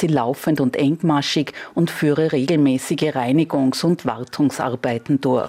sie laufend und engmaschig und führe regelmäßige Reinigungs- und Wartungsarbeiten durch.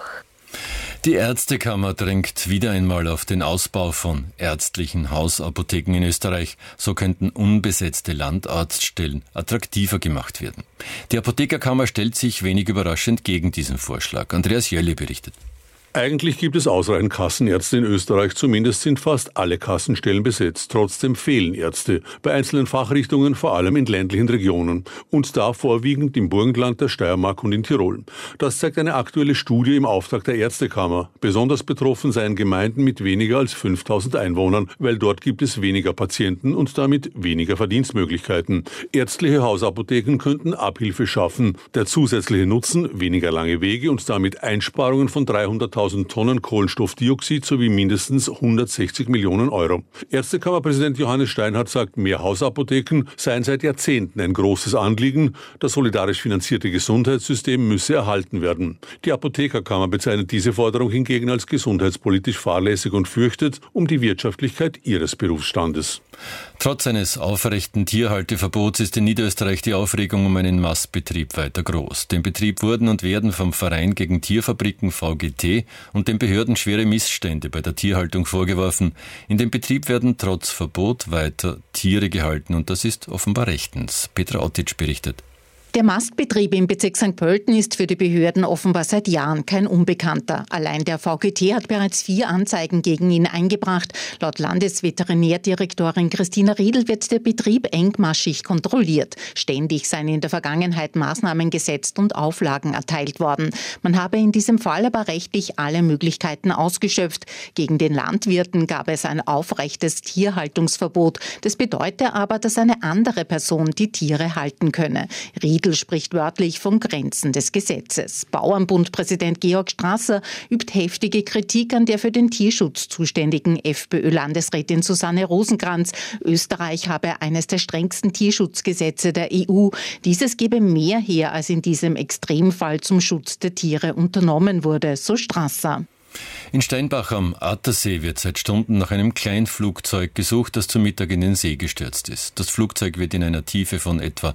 Die Ärztekammer drängt wieder einmal auf den Ausbau von ärztlichen Hausapotheken in Österreich. So könnten unbesetzte Landarztstellen attraktiver gemacht werden. Die Apothekerkammer stellt sich wenig überraschend gegen diesen Vorschlag. Andreas Jölle berichtet. Eigentlich gibt es ausreichend Kassenärzte in Österreich, zumindest sind fast alle Kassenstellen besetzt. Trotzdem fehlen Ärzte, bei einzelnen Fachrichtungen, vor allem in ländlichen Regionen. Und da vorwiegend im Burgenland, der Steiermark und in Tirol. Das zeigt eine aktuelle Studie im Auftrag der Ärztekammer. Besonders betroffen seien Gemeinden mit weniger als 5000 Einwohnern, weil dort gibt es weniger Patienten und damit weniger Verdienstmöglichkeiten. Ärztliche Hausapotheken könnten Abhilfe schaffen. Der zusätzliche Nutzen, weniger lange Wege und damit Einsparungen von 300.000 Tonnen Kohlenstoffdioxid sowie mindestens 160 Millionen Euro. Ärztekammerpräsident Johannes Steinhardt sagt, mehr Hausapotheken seien seit Jahrzehnten ein großes Anliegen. Das solidarisch finanzierte Gesundheitssystem müsse erhalten werden. Die Apothekerkammer bezeichnet diese Forderung hingegen als gesundheitspolitisch fahrlässig und fürchtet um die Wirtschaftlichkeit ihres Berufsstandes. Trotz eines aufrechten Tierhalteverbots ist in Niederösterreich die Aufregung um einen Mastbetrieb weiter groß. Dem Betrieb wurden und werden vom Verein gegen Tierfabriken VGT und den Behörden schwere Missstände bei der Tierhaltung vorgeworfen. In dem Betrieb werden trotz Verbot weiter Tiere gehalten und das ist offenbar rechtens. Petra Ottitsch berichtet. Der Mastbetrieb im Bezirk St. Pölten ist für die Behörden offenbar seit Jahren kein Unbekannter. Allein der VGT hat bereits 4 Anzeigen gegen ihn eingebracht. Laut Landesveterinärdirektorin Christina Riedl wird der Betrieb engmaschig kontrolliert. Ständig seien in der Vergangenheit Maßnahmen gesetzt und Auflagen erteilt worden. Man habe in diesem Fall aber rechtlich alle Möglichkeiten ausgeschöpft. Gegen den Landwirten gab es ein aufrechtes Tierhaltungsverbot. Das bedeute aber, dass eine andere Person die Tiere halten könne. Riedl spricht wörtlich von Grenzen des Gesetzes. Bauernbundpräsident Georg Strasser übt heftige Kritik an der für den Tierschutz zuständigen FPÖ-Landesrätin Susanne Rosenkranz. Österreich habe eines der strengsten Tierschutzgesetze der EU. Dieses gebe mehr her, als in diesem Extremfall zum Schutz der Tiere unternommen wurde, so Strasser. In Steinbach am Attersee wird seit Stunden nach einem Kleinflugzeug gesucht, das zum Mittag in den See gestürzt ist. Das Flugzeug wird in einer Tiefe von etwa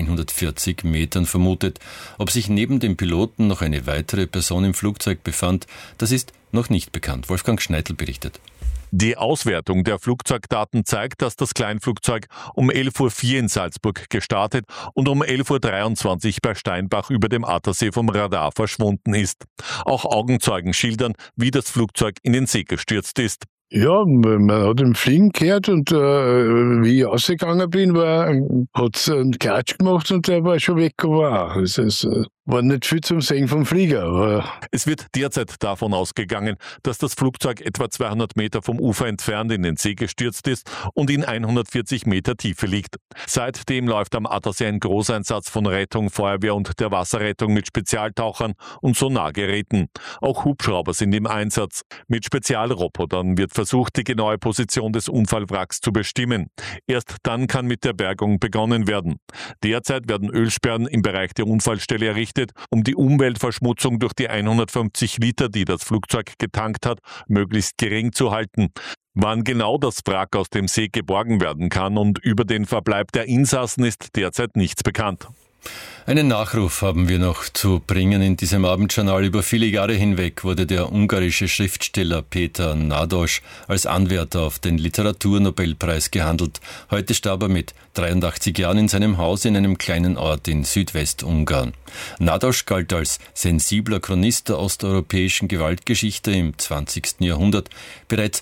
140 Metern vermutet. Ob sich neben dem Piloten noch eine weitere Person im Flugzeug befand, das ist noch nicht bekannt. Wolfgang Schneidl berichtet. Die Auswertung der Flugzeugdaten zeigt, dass das Kleinflugzeug um 11.04 Uhr in Salzburg gestartet und um 11.23 Uhr bei Steinbach über dem Attersee vom Radar verschwunden ist. Auch Augenzeugen schildern, wie das Flugzeug in den See gestürzt ist. Ja, man hat ihn fliegen gehört und wie ich rausgegangen bin, hat es einen Klatsch gemacht und der war schon weg. Aber es war nicht viel zum Sehen vom Flieger. Aber es wird derzeit davon ausgegangen, dass das Flugzeug etwa 200 Meter vom Ufer entfernt in den See gestürzt ist und in 140 Meter Tiefe liegt. Seitdem läuft am Attersee ein Großeinsatz von Rettung, Feuerwehr und der Wasserrettung mit Spezialtauchern und Sonargeräten. Auch Hubschrauber sind im Einsatz. Mit Spezialrobotern wird versucht, die genaue Position des Unfallwracks zu bestimmen. Erst dann kann mit der Bergung begonnen werden. Derzeit werden Ölsperren im Bereich der Unfallstelle errichtet, um die Umweltverschmutzung durch die 150 Liter, die das Flugzeug getankt hat, möglichst gering zu halten. Wann genau das Wrack aus dem See geborgen werden kann und über den Verbleib der Insassen ist derzeit nichts bekannt. Einen Nachruf haben wir noch zu bringen in diesem Abendjournal. Über viele Jahre hinweg wurde der ungarische Schriftsteller Péter Nádas als Anwärter auf den Literaturnobelpreis gehandelt. Heute starb er mit 83 Jahren in seinem Haus in einem kleinen Ort in Südwestungarn. Nádas galt als sensibler Chronist der osteuropäischen Gewaltgeschichte im 20. Jahrhundert. Bereits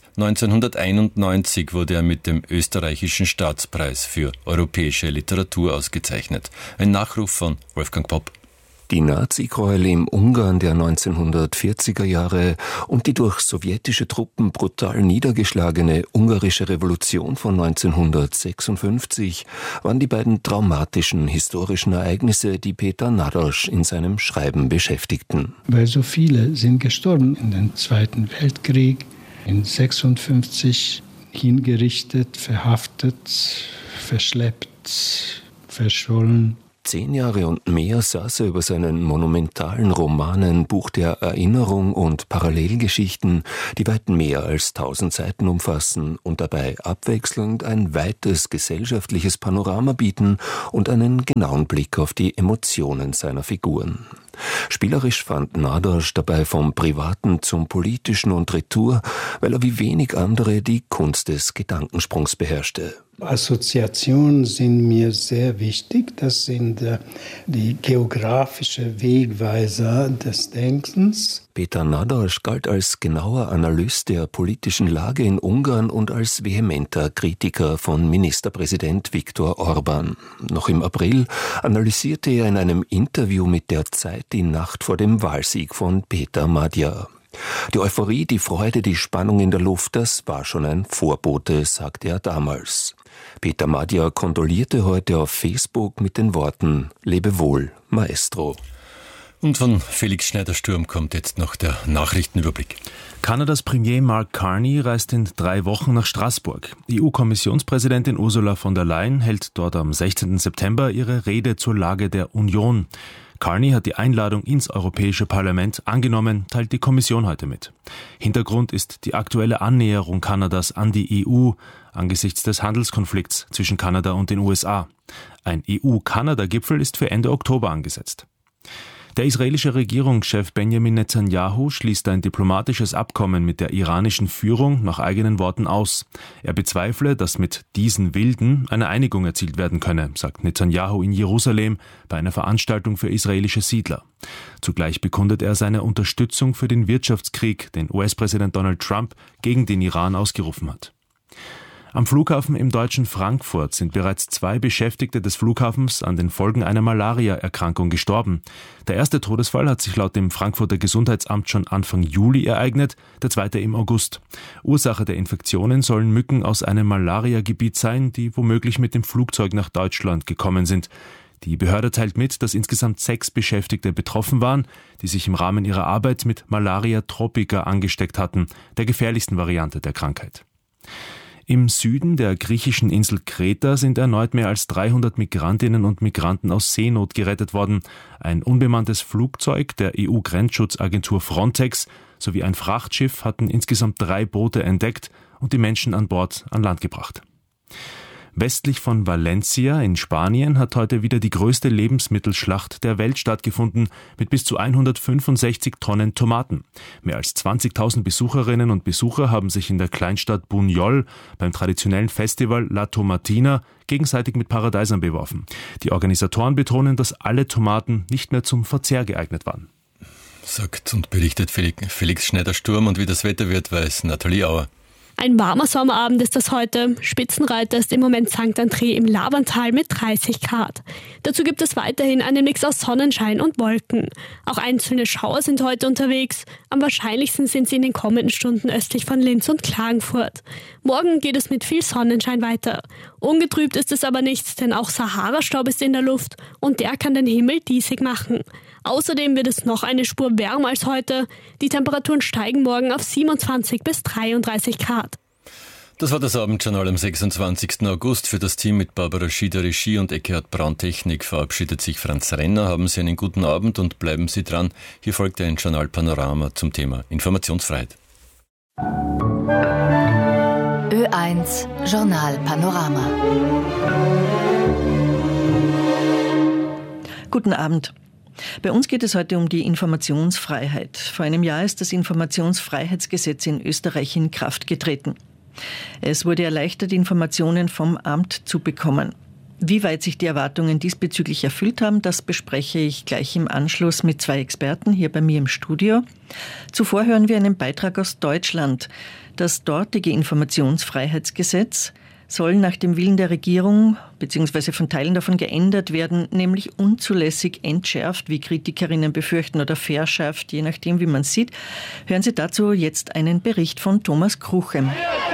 1991 wurde er mit dem österreichischen Staatspreis für europäische Literatur ausgezeichnet. Ein Nachruf von Wolfgang Popp. Die Nazi-Gräuel im Ungarn der 1940er Jahre und die durch sowjetische Truppen brutal niedergeschlagene ungarische Revolution von 1956 waren die beiden traumatischen historischen Ereignisse, die Péter Nádas in seinem Schreiben beschäftigten. Weil so viele sind gestorben in den Zweiten Weltkrieg, in 1956 hingerichtet, verhaftet, verschleppt, verschollen. 10 Jahre und mehr saß er über seinen monumentalen Romanen Buch der Erinnerung und Parallelgeschichten, die weit mehr als 1000 Seiten umfassen und dabei abwechselnd ein weites gesellschaftliches Panorama bieten und einen genauen Blick auf die Emotionen seiner Figuren. Spielerisch fand Nádas dabei vom Privaten zum Politischen und Retour, weil er wie wenig andere die Kunst des Gedankensprungs beherrschte. Assoziationen sind mir sehr wichtig. Das sind die geografischen Wegweiser des Denkens. Peter Nádas galt als genauer Analyst der politischen Lage in Ungarn und als vehementer Kritiker von Ministerpräsident Viktor Orbán. Noch im April analysierte er in einem Interview mit der Zeit die Nacht vor dem Wahlsieg von Péter Magyar. Die Euphorie, die Freude, die Spannung in der Luft, das war schon ein Vorbote, sagte er damals. Péter Magyar kondolierte heute auf Facebook mit den Worten »Lebe wohl, Maestro«. Und von Felix Schneider-Sturm kommt jetzt noch der Nachrichtenüberblick. Kanadas Premier Mark Carney reist in 3 Wochen nach Straßburg. EU-Kommissionspräsidentin Ursula von der Leyen hält dort am 16. September ihre Rede zur Lage der Union. Carney hat die Einladung ins Europäische Parlament angenommen, teilt die Kommission heute mit. Hintergrund ist die aktuelle Annäherung Kanadas an die EU angesichts des Handelskonflikts zwischen Kanada und den USA. Ein EU-Kanada-Gipfel ist für Ende Oktober angesetzt. Der israelische Regierungschef Benjamin Netanyahu schließt ein diplomatisches Abkommen mit der iranischen Führung nach eigenen Worten aus. Er bezweifle, dass mit diesen Wilden eine Einigung erzielt werden könne, sagt Netanyahu in Jerusalem bei einer Veranstaltung für israelische Siedler. Zugleich bekundet er seine Unterstützung für den Wirtschaftskrieg, den US-Präsident Donald Trump gegen den Iran ausgerufen hat. Am Flughafen im deutschen Frankfurt sind bereits 2 Beschäftigte des Flughafens an den Folgen einer Malaria-Erkrankung gestorben. Der erste Todesfall hat sich laut dem Frankfurter Gesundheitsamt schon Anfang Juli ereignet, der zweite im August. Ursache der Infektionen sollen Mücken aus einem Malaria-Gebiet sein, die womöglich mit dem Flugzeug nach Deutschland gekommen sind. Die Behörde teilt mit, dass insgesamt 6 Beschäftigte betroffen waren, die sich im Rahmen ihrer Arbeit mit Malaria tropica angesteckt hatten, der gefährlichsten Variante der Krankheit. Im Süden der griechischen Insel Kreta sind erneut mehr als 300 Migrantinnen und Migranten aus Seenot gerettet worden. Ein unbemanntes Flugzeug der EU-Grenzschutzagentur Frontex sowie ein Frachtschiff hatten insgesamt 3 Boote entdeckt und die Menschen an Bord an Land gebracht. Westlich von Valencia in Spanien hat heute wieder die größte Lebensmittelschlacht der Welt stattgefunden mit bis zu 165 Tonnen Tomaten. Mehr als 20.000 Besucherinnen und Besucher haben sich in der Kleinstadt Buñol beim traditionellen Festival La Tomatina gegenseitig mit Paradeisern beworfen. Die Organisatoren betonen, dass alle Tomaten nicht mehr zum Verzehr geeignet waren. Sagt und berichtet Felix Schneider-Sturm, und wie das Wetter wird, weiß Nathalie Auer. Ein warmer Sommerabend ist das heute. Spitzenreiter ist im Moment St. André im Lavantal mit 30 Grad. Dazu gibt es weiterhin einen Mix aus Sonnenschein und Wolken. Auch einzelne Schauer sind heute unterwegs. Am wahrscheinlichsten sind sie in den kommenden Stunden östlich von Linz und Klagenfurt. Morgen geht es mit viel Sonnenschein weiter. Ungetrübt ist es aber nicht, denn auch Sahara-Staub ist in der Luft und der kann den Himmel diesig machen. Außerdem wird es noch eine Spur wärmer als heute. Die Temperaturen steigen morgen auf 27 bis 33 Grad. Das war das Abendjournal am 26. August. Für das Team mit Barbara Schieder Regie und Eckhard Braun Technik verabschiedet sich Franz Renner. Haben Sie einen guten Abend und bleiben Sie dran. Hier folgt ein Journal Panorama zum Thema Informationsfreiheit. Ö1 Journal Panorama. Guten Abend. Bei uns geht es heute um die Informationsfreiheit. Vor einem Jahr ist das Informationsfreiheitsgesetz in Österreich in Kraft getreten. Es wurde erleichtert, Informationen vom Amt zu bekommen. Wie weit sich die Erwartungen diesbezüglich erfüllt haben, das bespreche ich gleich im Anschluss mit 2 Experten hier bei mir im Studio. Zuvor hören wir einen Beitrag aus Deutschland. Das dortige Informationsfreiheitsgesetz soll nach dem Willen der Regierung bzw. von Teilen davon geändert werden, nämlich unzulässig entschärft, wie Kritikerinnen befürchten, oder verschärft, je nachdem, wie man sieht. Hören Sie dazu jetzt einen Bericht von Thomas Kruchem.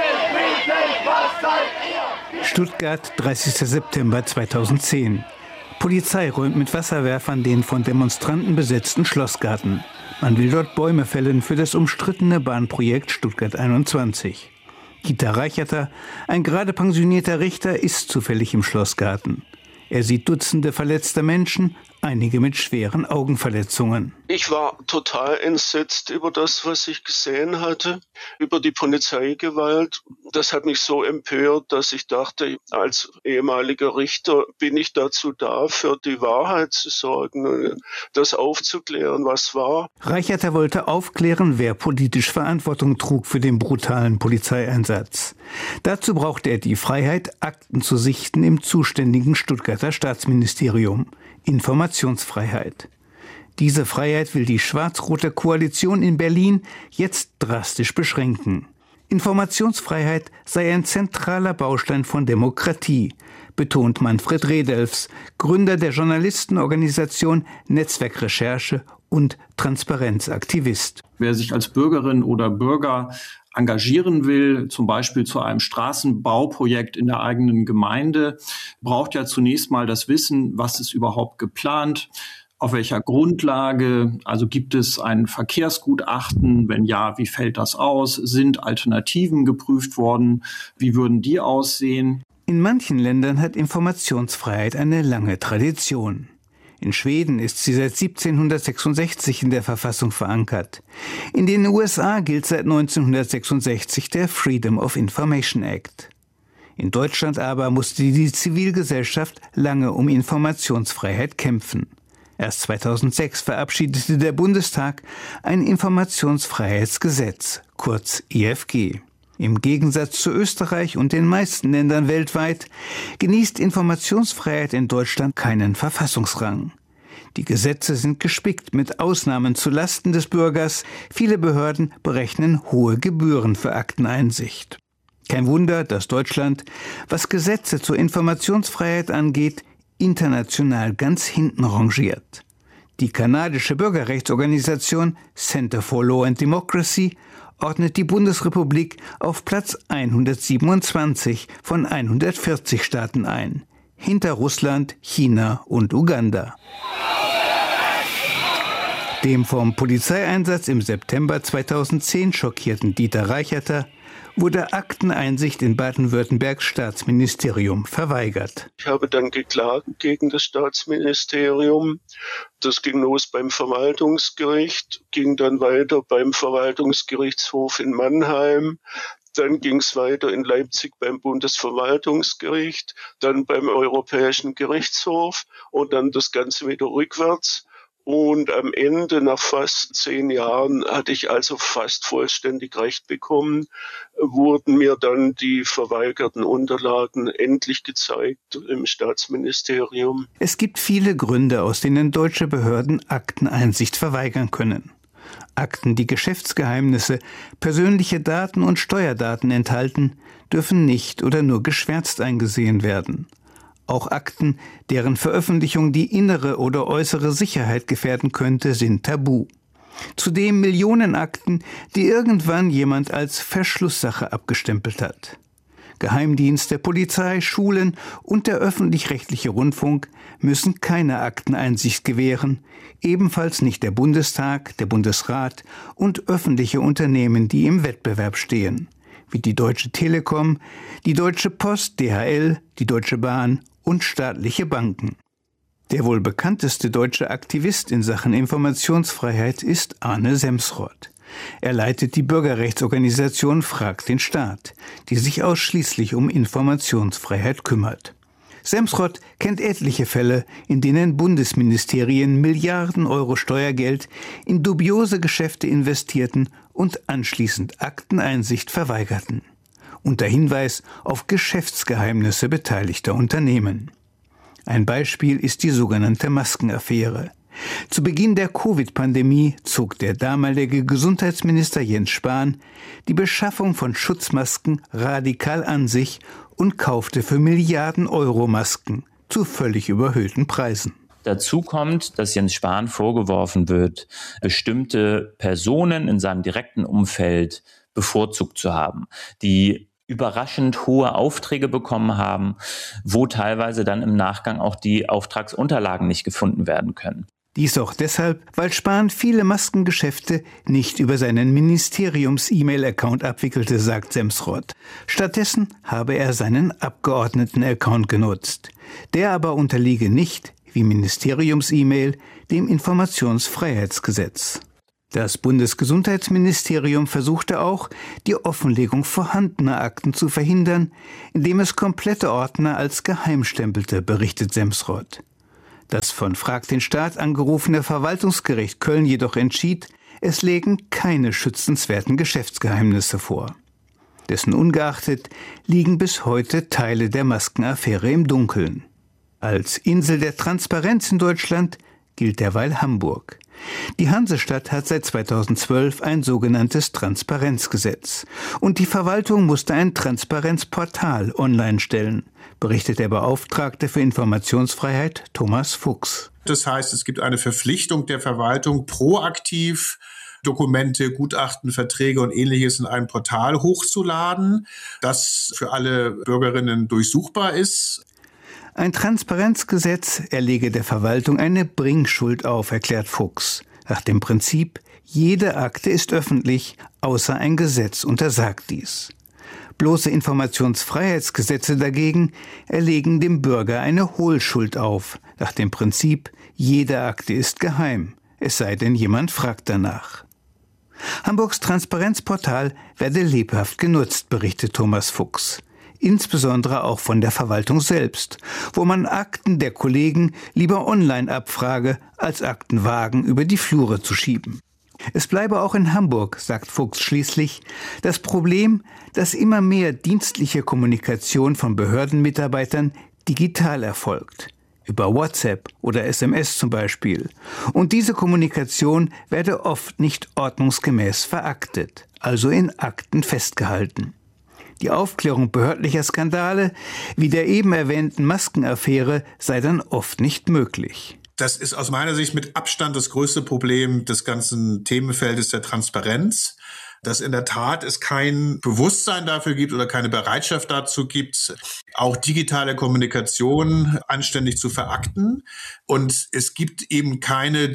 Stuttgart, 30. September 2010. Polizei räumt mit Wasserwerfern den von Demonstranten besetzten Schlossgarten. Man will dort Bäume fällen für das umstrittene Bahnprojekt Stuttgart 21. Dieter Reicherter, ein gerade pensionierter Richter, ist zufällig im Schlossgarten. Er sieht Dutzende verletzter Menschen, einige mit schweren Augenverletzungen. Ich war total entsetzt über das, was ich gesehen hatte, über die Polizeigewalt. Das hat mich so empört, dass ich dachte, als ehemaliger Richter bin ich dazu da, für die Wahrheit zu sorgen, das aufzuklären, was war. Reicherter wollte aufklären, wer politisch Verantwortung trug für den brutalen Polizeieinsatz. Dazu brauchte er die Freiheit, Akten zu sichten im zuständigen Stuttgarter Staatsministerium. Informationsfreiheit. Diese Freiheit will die schwarz-rote Koalition in Berlin jetzt drastisch beschränken. Informationsfreiheit sei ein zentraler Baustein von Demokratie, betont Manfred Redelfs, Gründer der Journalistenorganisation Netzwerk Recherche und Transparenzaktivist. Wer sich als Bürgerin oder Bürger engagieren will, zum Beispiel zu einem Straßenbauprojekt in der eigenen Gemeinde, braucht ja zunächst mal das Wissen, was ist überhaupt geplant, auf welcher Grundlage, also gibt es ein Verkehrsgutachten, wenn ja, wie fällt das aus, sind Alternativen geprüft worden, wie würden die aussehen? In manchen Ländern hat Informationsfreiheit eine lange Tradition. In Schweden ist sie seit 1766 in der Verfassung verankert. In den USA gilt seit 1966 der Freedom of Information Act. In Deutschland aber musste die Zivilgesellschaft lange um Informationsfreiheit kämpfen. Erst 2006 verabschiedete der Bundestag ein Informationsfreiheitsgesetz, kurz IFG. Im Gegensatz zu Österreich und den meisten Ländern weltweit genießt Informationsfreiheit in Deutschland keinen Verfassungsrang. Die Gesetze sind gespickt mit Ausnahmen zu Lasten des Bürgers. Viele Behörden berechnen hohe Gebühren für Akteneinsicht. Kein Wunder, dass Deutschland, was Gesetze zur Informationsfreiheit angeht, international ganz hinten rangiert. Die kanadische Bürgerrechtsorganisation Center for Law and Democracy ordnet die Bundesrepublik auf Platz 127 von 140 Staaten ein, hinter Russland, China und Uganda. Dem vom Polizeieinsatz im September 2010 schockierten Dieter Reicherter wurde Akteneinsicht in Baden-Württembergs Staatsministerium verweigert. Ich habe dann geklagt gegen das Staatsministerium. Das ging los beim Verwaltungsgericht, ging dann weiter beim Verwaltungsgerichtshof in Mannheim. Dann ging es weiter in Leipzig beim Bundesverwaltungsgericht, dann beim Europäischen Gerichtshof und dann das Ganze wieder rückwärts. Und am Ende, nach fast 10 Jahren, hatte ich also fast vollständig Recht bekommen, wurden mir dann die verweigerten Unterlagen endlich gezeigt im Staatsministerium. Es gibt viele Gründe, aus denen deutsche Behörden Akteneinsicht verweigern können. Akten, die Geschäftsgeheimnisse, persönliche Daten und Steuerdaten enthalten, dürfen nicht oder nur geschwärzt eingesehen werden. Auch Akten, deren Veröffentlichung die innere oder äußere Sicherheit gefährden könnte, sind tabu. Zudem Millionen Akten, die irgendwann jemand als Verschlusssache abgestempelt hat. Geheimdienste, Polizei, Schulen und der öffentlich-rechtliche Rundfunk müssen keine Akteneinsicht gewähren, ebenfalls nicht der Bundestag, der Bundesrat und öffentliche Unternehmen, die im Wettbewerb stehen, wie die Deutsche Telekom, die Deutsche Post, DHL, die Deutsche Bahn und staatliche Banken. Der wohl bekannteste deutsche Aktivist in Sachen Informationsfreiheit ist Arne Semsrott. Er leitet die Bürgerrechtsorganisation Frag den Staat, die sich ausschließlich um Informationsfreiheit kümmert. Semsrott kennt etliche Fälle, in denen Bundesministerien Milliarden Euro Steuergeld in dubiose Geschäfte investierten und anschließend Akteneinsicht verweigerten. Unter Hinweis auf Geschäftsgeheimnisse beteiligter Unternehmen. Ein Beispiel ist die sogenannte Maskenaffäre. Zu Beginn der Covid-Pandemie zog der damalige Gesundheitsminister Jens Spahn die Beschaffung von Schutzmasken radikal an sich und kaufte für Milliarden Euro Masken zu völlig überhöhten Preisen. Dazu kommt, dass Jens Spahn vorgeworfen wird, bestimmte Personen in seinem direkten Umfeld bevorzugt zu haben, die überraschend hohe Aufträge bekommen haben, wo teilweise dann im Nachgang auch die Auftragsunterlagen nicht gefunden werden können. Dies auch deshalb, weil Spahn viele Maskengeschäfte nicht über seinen Ministeriums-E-Mail-Account abwickelte, sagt Semsrott. Stattdessen habe er seinen Abgeordneten-Account genutzt. Der aber unterliege nicht, wie Ministeriums-E-Mail, dem Informationsfreiheitsgesetz. Das Bundesgesundheitsministerium versuchte auch, die Offenlegung vorhandener Akten zu verhindern, indem es komplette Ordner als geheim stempelte, berichtet Semsrott. Das von Frag den Staat angerufene Verwaltungsgericht Köln jedoch entschied, es lägen keine schützenswerten Geschäftsgeheimnisse vor. Dessen ungeachtet liegen bis heute Teile der Maskenaffäre im Dunkeln. Als Insel der Transparenz in Deutschland gilt derweil Hamburg. Die Hansestadt hat seit 2012 ein sogenanntes Transparenzgesetz. Und die Verwaltung musste ein Transparenzportal online stellen, berichtet der Beauftragte für Informationsfreiheit Thomas Fuchs. Das heißt, es gibt eine Verpflichtung der Verwaltung, proaktiv Dokumente, Gutachten, Verträge und Ähnliches in ein Portal hochzuladen, das für alle Bürgerinnen durchsuchbar ist. Ein Transparenzgesetz erlege der Verwaltung eine Bringschuld auf, erklärt Fuchs. Nach dem Prinzip, jede Akte ist öffentlich, außer ein Gesetz untersagt dies. Bloße Informationsfreiheitsgesetze dagegen erlegen dem Bürger eine Hohlschuld auf, nach dem Prinzip, jede Akte ist geheim, es sei denn, jemand fragt danach. Hamburgs Transparenzportal werde lebhaft genutzt, berichtet Thomas Fuchs. Insbesondere auch von der Verwaltung selbst, wo man Akten der Kollegen lieber online abfrage, als Aktenwagen über die Flure zu schieben. Es bleibe auch in Hamburg, sagt Fuchs schließlich, das Problem, dass immer mehr dienstliche Kommunikation von Behördenmitarbeitern digital erfolgt. Über WhatsApp oder SMS zum Beispiel. Und diese Kommunikation werde oft nicht ordnungsgemäß veraktet, also in Akten festgehalten. Die Aufklärung behördlicher Skandale, wie der eben erwähnten Maskenaffäre, sei dann oft nicht möglich. Das ist aus meiner Sicht mit Abstand das größte Problem des ganzen Themenfeldes der Transparenz, dass in der Tat es kein Bewusstsein dafür gibt oder keine Bereitschaft dazu gibt, auch digitale Kommunikation anständig zu verakten. Und es gibt eben keine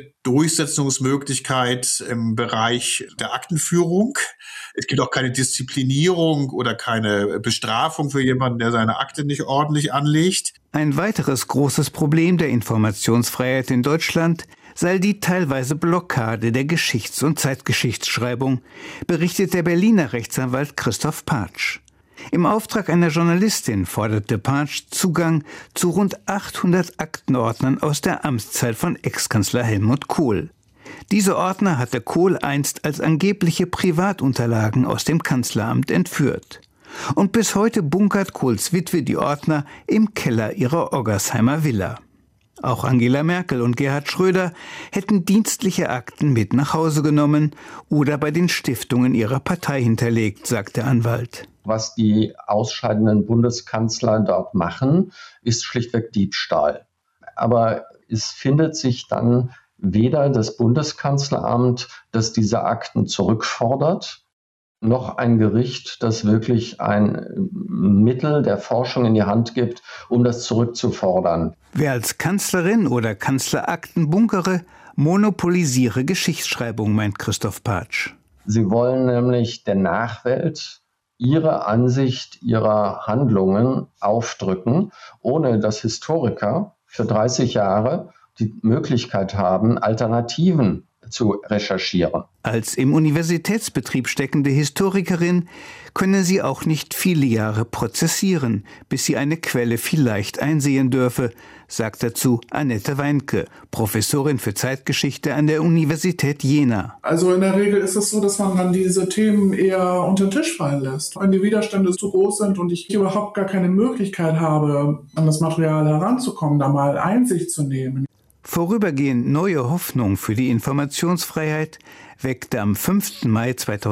Durchsetzungsmöglichkeit im Bereich der Aktenführung. Es gibt auch keine Disziplinierung oder keine Bestrafung für jemanden, der seine Akte nicht ordentlich anlegt. Ein weiteres großes Problem der Informationsfreiheit in Deutschland sei die teilweise Blockade der Geschichts- und Zeitgeschichtsschreibung, berichtet der Berliner Rechtsanwalt Christoph Patsch. Im Auftrag einer Journalistin forderte Patsch Zugang zu rund 800 Aktenordnern aus der Amtszeit von Ex-Kanzler Helmut Kohl. Diese Ordner hatte Kohl einst als angebliche Privatunterlagen aus dem Kanzleramt entführt. Und bis heute bunkert Kohls Witwe die Ordner im Keller ihrer Oggersheimer Villa. Auch Angela Merkel und Gerhard Schröder hätten dienstliche Akten mit nach Hause genommen oder bei den Stiftungen ihrer Partei hinterlegt, sagt der Anwalt. Was die ausscheidenden Bundeskanzler dort machen, ist schlichtweg Diebstahl. Aber es findet sich dann weder das Bundeskanzleramt, das diese Akten zurückfordert, noch ein Gericht, das wirklich ein Mittel der Forschung in die Hand gibt, um das zurückzufordern. Wer als Kanzlerin oder Kanzler Akten bunkere, monopolisiere Geschichtsschreibung, meint Christoph Patsch. Sie wollen nämlich der Nachwelt ihre Ansicht ihrer Handlungen aufdrücken, ohne dass Historiker für 30 Jahre die Möglichkeit haben, Alternativen zu recherchieren. Als im Universitätsbetrieb steckende Historikerin könne sie auch nicht viele Jahre prozessieren, bis sie eine Quelle vielleicht einsehen dürfe, sagt dazu Annette Weinke, Professorin für Zeitgeschichte an der Universität Jena. Also in der Regel ist es so, dass man dann diese Themen eher unter den Tisch fallen lässt. Wenn die Widerstände zu groß sind und ich überhaupt gar keine Möglichkeit habe, an das Material heranzukommen, da mal Einsicht zu nehmen. Vorübergehend neue Hoffnung für die Informationsfreiheit weckte am 5. Mai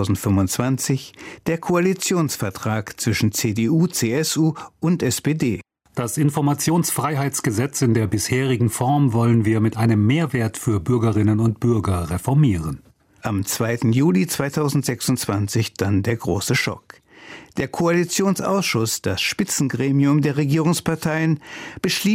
2025 der Koalitionsvertrag zwischen CDU, CSU und SPD. Das Informationsfreiheitsgesetz in der bisherigen Form wollen wir mit einem Mehrwert für Bürgerinnen und Bürger reformieren. Am 2. Juli 2026 dann der große Schock. Der Koalitionsausschuss, das Spitzengremium der Regierungsparteien, beschließt,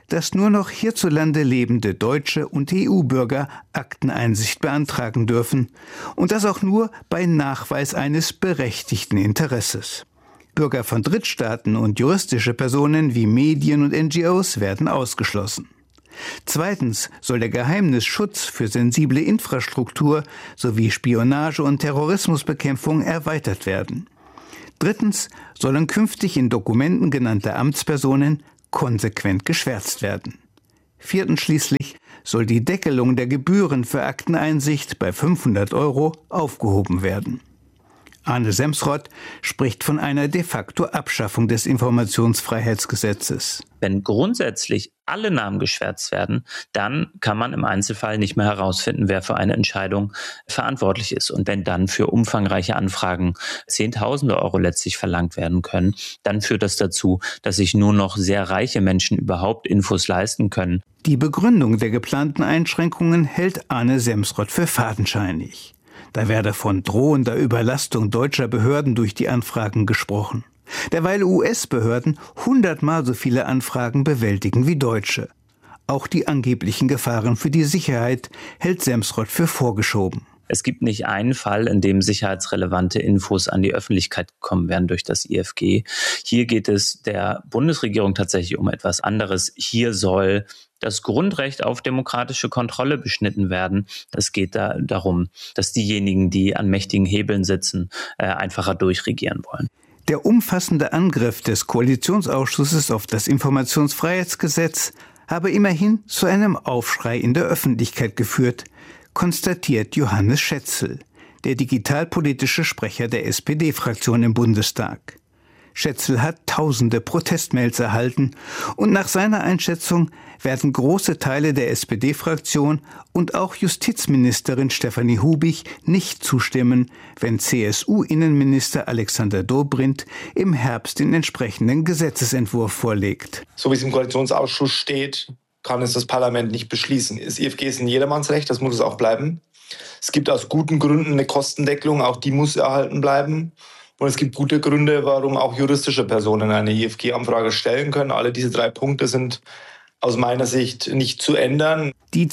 dass nur noch hierzulande lebende deutsche und EU-Bürger Akteneinsicht beantragen dürfen und das auch nur bei Nachweis eines berechtigten Interesses. Bürger von Drittstaaten und juristische Personen wie Medien und NGOs werden ausgeschlossen. Zweitens soll der Geheimnisschutz für sensible Infrastruktur sowie Spionage- und Terrorismusbekämpfung erweitert werden. Drittens sollen künftig in Dokumenten genannte Amtspersonen konsequent geschwärzt werden. Viertens schließlich soll die Deckelung der Gebühren für Akteneinsicht bei 500 € aufgehoben werden. Arne Semsrott spricht von einer de facto Abschaffung des Informationsfreiheitsgesetzes. Wenn grundsätzlich alle Namen geschwärzt werden, dann kann man im Einzelfall nicht mehr herausfinden, wer für eine Entscheidung verantwortlich ist. Und wenn dann für umfangreiche Anfragen Zehntausende Euro letztlich verlangt werden können, dann führt das dazu, dass sich nur noch sehr reiche Menschen überhaupt Infos leisten können. Die Begründung der geplanten Einschränkungen hält Arne Semsrott für fadenscheinig. Da werde von drohender Überlastung deutscher Behörden durch die Anfragen gesprochen. Derweil US-Behörden 100-mal so viele Anfragen bewältigen wie deutsche. Auch die angeblichen Gefahren für die Sicherheit hält Semsrott für vorgeschoben. Es gibt nicht einen Fall, in dem sicherheitsrelevante Infos an die Öffentlichkeit gekommen wären durch das IFG. Hier geht es der Bundesregierung tatsächlich um etwas anderes. Hier soll das Grundrecht auf demokratische Kontrolle beschnitten werden. Es geht darum, dass diejenigen, die an mächtigen Hebeln sitzen, einfacher durchregieren wollen. Der umfassende Angriff des Koalitionsausschusses auf das Informationsfreiheitsgesetz habe immerhin zu einem Aufschrei in der Öffentlichkeit geführt, konstatiert Johannes Schätzl, der digitalpolitische Sprecher der SPD-Fraktion im Bundestag. Schätzl hat tausende Protestmails erhalten und nach seiner Einschätzung werden große Teile der SPD-Fraktion und auch Justizministerin Stefanie Hubig nicht zustimmen, wenn CSU-Innenminister Alexander Dobrindt im Herbst den entsprechenden Gesetzesentwurf vorlegt. So wie es im Koalitionsausschuss steht, kann es das Parlament nicht beschließen. Das IFG ist ein Jedermannsrecht, das muss es auch bleiben. Es gibt aus guten Gründen eine Kostendeckelung, auch die muss erhalten bleiben. Und es gibt gute Gründe, warum auch juristische Personen eine IFG-Anfrage stellen können. Alle diese 3 Punkte sind aus meiner Sicht nicht zu ändern. Die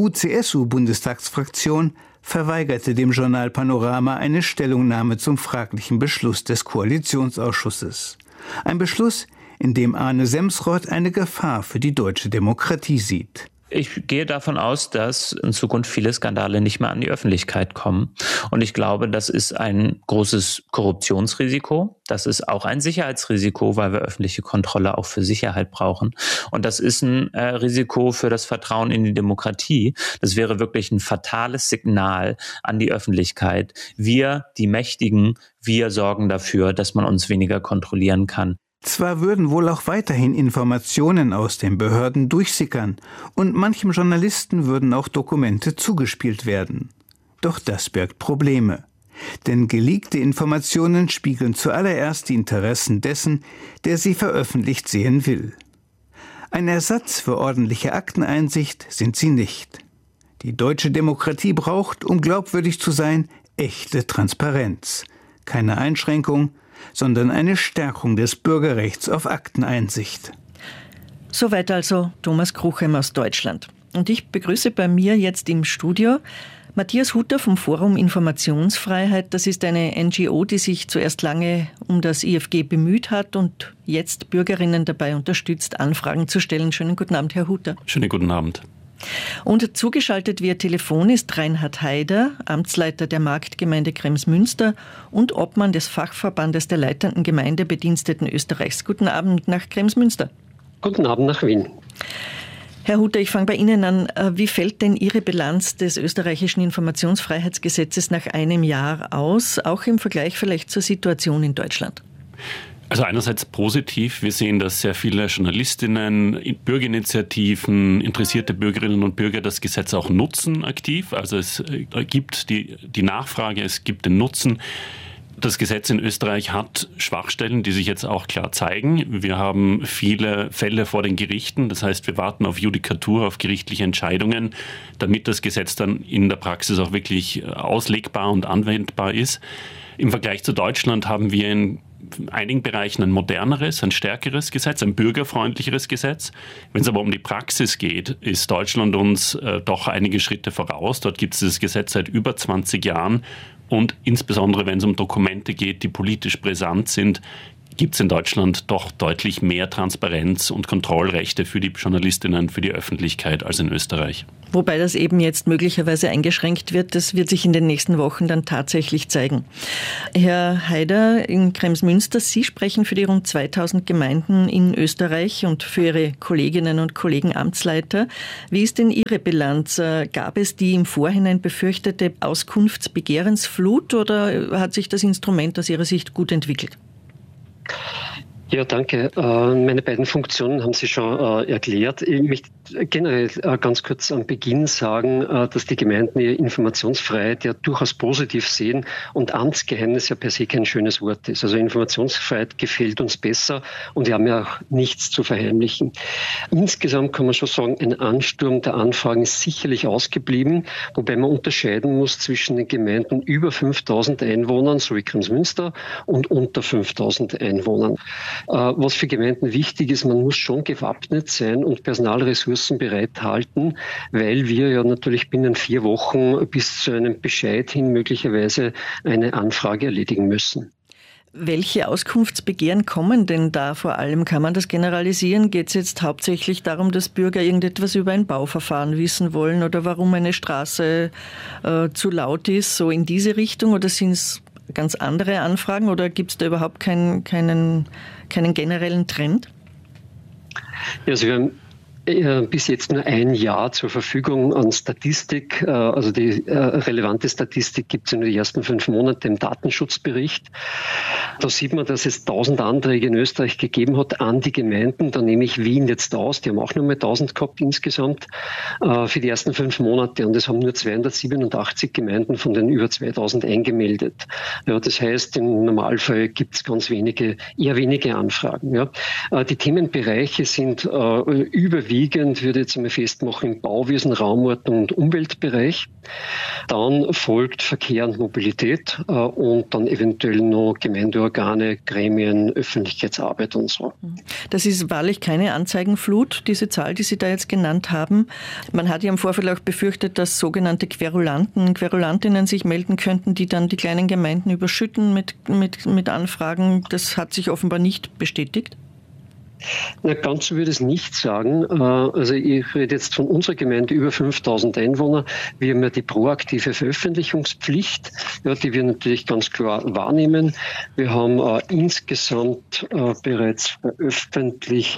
CDU-CSU-Bundestagsfraktion verweigerte dem Journal Panorama eine Stellungnahme zum fraglichen Beschluss des Koalitionsausschusses. Ein Beschluss, in dem Arne Semsrott eine Gefahr für die deutsche Demokratie sieht. Ich gehe davon aus, dass in Zukunft viele Skandale nicht mehr an die Öffentlichkeit kommen. Und ich glaube, das ist ein großes Korruptionsrisiko. Das ist auch ein Sicherheitsrisiko, weil wir öffentliche Kontrolle auch für Sicherheit brauchen. Und das ist ein Risiko für das Vertrauen in die Demokratie. Das wäre wirklich ein fatales Signal an die Öffentlichkeit. Wir, die Mächtigen, wir sorgen dafür, dass man uns weniger kontrollieren kann. Zwar würden wohl auch weiterhin Informationen aus den Behörden durchsickern und manchem Journalisten würden auch Dokumente zugespielt werden. Doch das birgt Probleme. Denn geleakte Informationen spiegeln zuallererst die Interessen dessen, der sie veröffentlicht sehen will. Ein Ersatz für ordentliche Akteneinsicht sind sie nicht. Die deutsche Demokratie braucht, um glaubwürdig zu sein, echte Transparenz. Keine Einschränkung, sondern eine Stärkung des Bürgerrechts auf Akteneinsicht. Soweit also Thomas Kruchem aus Deutschland. Und ich begrüße bei mir jetzt im Studio Matthias Hutter vom Forum Informationsfreiheit. Das ist eine NGO, die sich zuerst lange um das IFG bemüht hat und jetzt Bürgerinnen dabei unterstützt, Anfragen zu stellen. Schönen guten Abend, Herr Hutter. Schönen guten Abend. Und zugeschaltet via Telefon ist Reinhard Haider, Amtsleiter der Marktgemeinde Kremsmünster und Obmann des Fachverbandes der leitenden Gemeindebediensteten Österreichs. Guten Abend nach Kremsmünster. Guten Abend nach Wien. Herr Hutter, ich fange bei Ihnen an. Wie fällt denn Ihre Bilanz des österreichischen Informationsfreiheitsgesetzes nach einem Jahr aus, auch im Vergleich vielleicht zur Situation in Deutschland? Also einerseits positiv. Wir sehen, dass sehr viele Journalistinnen, Bürgerinitiativen, interessierte Bürgerinnen und Bürger das Gesetz auch nutzen aktiv. Also es gibt die Nachfrage, es gibt den Nutzen. Das Gesetz in Österreich hat Schwachstellen, die sich jetzt auch klar zeigen. Wir haben viele Fälle vor den Gerichten. Das heißt, wir warten auf Judikatur, auf gerichtliche Entscheidungen, damit das Gesetz dann in der Praxis auch wirklich auslegbar und anwendbar ist. Im Vergleich zu Deutschland haben wir in in einigen Bereichen ein moderneres, ein stärkeres Gesetz, ein bürgerfreundlicheres Gesetz. Wenn es aber um die Praxis geht, ist Deutschland uns doch einige Schritte voraus. Dort gibt es dieses Gesetz seit über 20 Jahren und insbesondere wenn es um Dokumente geht, die politisch brisant sind, gibt es in Deutschland doch deutlich mehr Transparenz und Kontrollrechte für die Journalistinnen, für die Öffentlichkeit als in Österreich. Wobei das eben jetzt möglicherweise eingeschränkt wird, das wird sich in den nächsten Wochen dann tatsächlich zeigen. Herr Haider in Kremsmünster, Sie sprechen für die rund 2000 Gemeinden in Österreich und für Ihre Kolleginnen und Kollegen Amtsleiter. Wie ist denn Ihre Bilanz? Gab es die im Vorhinein befürchtete Auskunftsbegehrensflut oder hat sich das Instrument aus Ihrer Sicht gut entwickelt? Ja, danke. Meine beiden Funktionen haben Sie schon erklärt. Ich möchte generell ganz kurz am Beginn sagen, dass die Gemeinden ihre Informationsfreiheit ja durchaus positiv sehen und Amtsgeheimnis ja per se kein schönes Wort ist. Also Informationsfreiheit gefällt uns besser und wir haben ja auch nichts zu verheimlichen. Insgesamt kann man schon sagen, ein Ansturm der Anfragen ist sicherlich ausgeblieben, wobei man unterscheiden muss zwischen den Gemeinden über 5000 Einwohnern, so wie Kremsmünster, und unter 5000 Einwohnern. Was für Gemeinden wichtig ist, man muss schon gewappnet sein und Personalressourcen bereithalten, weil wir ja natürlich binnen 4 Wochen bis zu einem Bescheid hin möglicherweise eine Anfrage erledigen müssen. Welche Auskunftsbegehren kommen denn da vor allem? Kann man das generalisieren? Geht es jetzt hauptsächlich darum, dass Bürger irgendetwas über ein Bauverfahren wissen wollen oder warum eine Straße zu laut ist, so in diese Richtung? Oder sind es ganz andere Anfragen oder gibt es da überhaupt keinen generellen Trend? Ja, also wir haben bis jetzt nur ein Jahr zur Verfügung an Statistik. Also die relevante Statistik gibt es in den ersten 5 Monaten im Datenschutzbericht. Da sieht man, dass es 1000 Anträge in Österreich gegeben hat an die Gemeinden. Da nehme ich Wien jetzt aus. Die haben auch nur mal 1000 gehabt insgesamt für die ersten 5 Monate. Und es haben nur 287 Gemeinden von den über 2000 eingemeldet. Ja, das heißt, im Normalfall gibt es eher wenige Anfragen. Ja. Die Themenbereiche sind überwiegend, würde ich jetzt einmal festmachen, im Bauwesen, Raumordnung und Umweltbereich. Dann folgt Verkehr und Mobilität und dann eventuell noch Gemeindeorgane, Gremien, Öffentlichkeitsarbeit und so. Das ist wahrlich keine Anzeigenflut, diese Zahl, die Sie da jetzt genannt haben. Man hat ja im Vorfeld auch befürchtet, dass sogenannte Querulantinnen sich melden könnten, die dann die kleinen Gemeinden überschütten mit Anfragen. Das hat sich offenbar nicht bestätigt. Na, ganz so würde ich es nicht sagen. Also ich rede jetzt von unserer Gemeinde über 5000 Einwohner. Wir haben ja die proaktive Veröffentlichungspflicht, ja, die wir natürlich ganz klar wahrnehmen. Wir haben insgesamt bereits veröffentlicht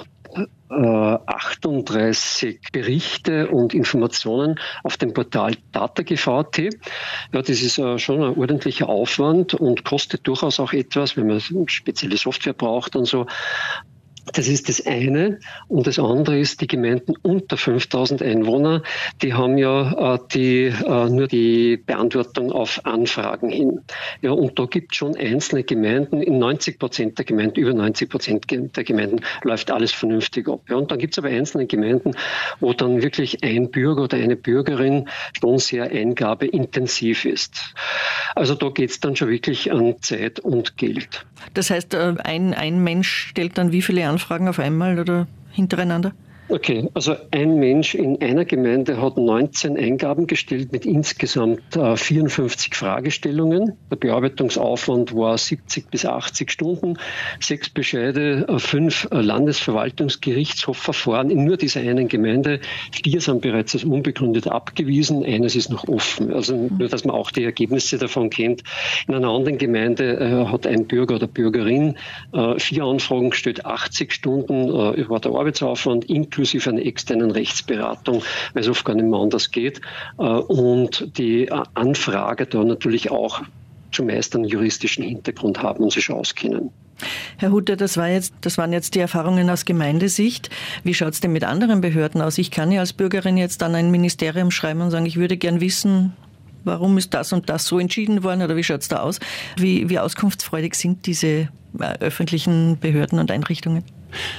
38 Berichte und Informationen auf dem Portal data.gv.at. Ja, das ist schon ein ordentlicher Aufwand und kostet durchaus auch etwas, wenn man spezielle Software braucht und so. Das ist das eine. Und das andere ist, die Gemeinden unter 5000 Einwohner, die haben ja nur die Beantwortung auf Anfragen hin. Ja, und da gibt es schon einzelne Gemeinden, in 90% der Gemeinden, über 90% der Gemeinden läuft alles vernünftig ab. Ja, und dann gibt es aber einzelne Gemeinden, wo dann wirklich ein Bürger oder eine Bürgerin schon sehr eingabeintensiv ist. Also da geht es dann schon wirklich an Zeit und Geld. Das heißt, ein Mensch stellt dann wie viele Anfragen auf einmal oder hintereinander? Okay, also ein Mensch in einer Gemeinde hat 19 Eingaben gestellt mit insgesamt 54 Fragestellungen. Der Bearbeitungsaufwand war 70 bis 80 Stunden, 6 Bescheide, 5 Landesverwaltungsgerichtshofverfahren in nur dieser einen Gemeinde. 4 sind bereits als unbegründet abgewiesen, eines ist noch offen. Also nur, dass man auch die Ergebnisse davon kennt. In einer anderen Gemeinde hat ein Bürger oder Bürgerin 4 Anfragen gestellt, 80 Stunden war der Arbeitsaufwand, inklusive einer externen Rechtsberatung, weil es oft gar nicht mehr anders geht. Und die Anfrager da natürlich auch zumeist einen juristischen Hintergrund haben und sich auskennen. Herr Hutter, das waren jetzt die Erfahrungen aus Gemeindesicht. Wie schaut es denn mit anderen Behörden aus? Ich kann ja als Bürgerin jetzt an ein Ministerium schreiben und sagen, ich würde gern wissen, warum ist das und das so entschieden worden oder wie schaut es da aus? Wie auskunftsfreudig sind diese öffentlichen Behörden und Einrichtungen?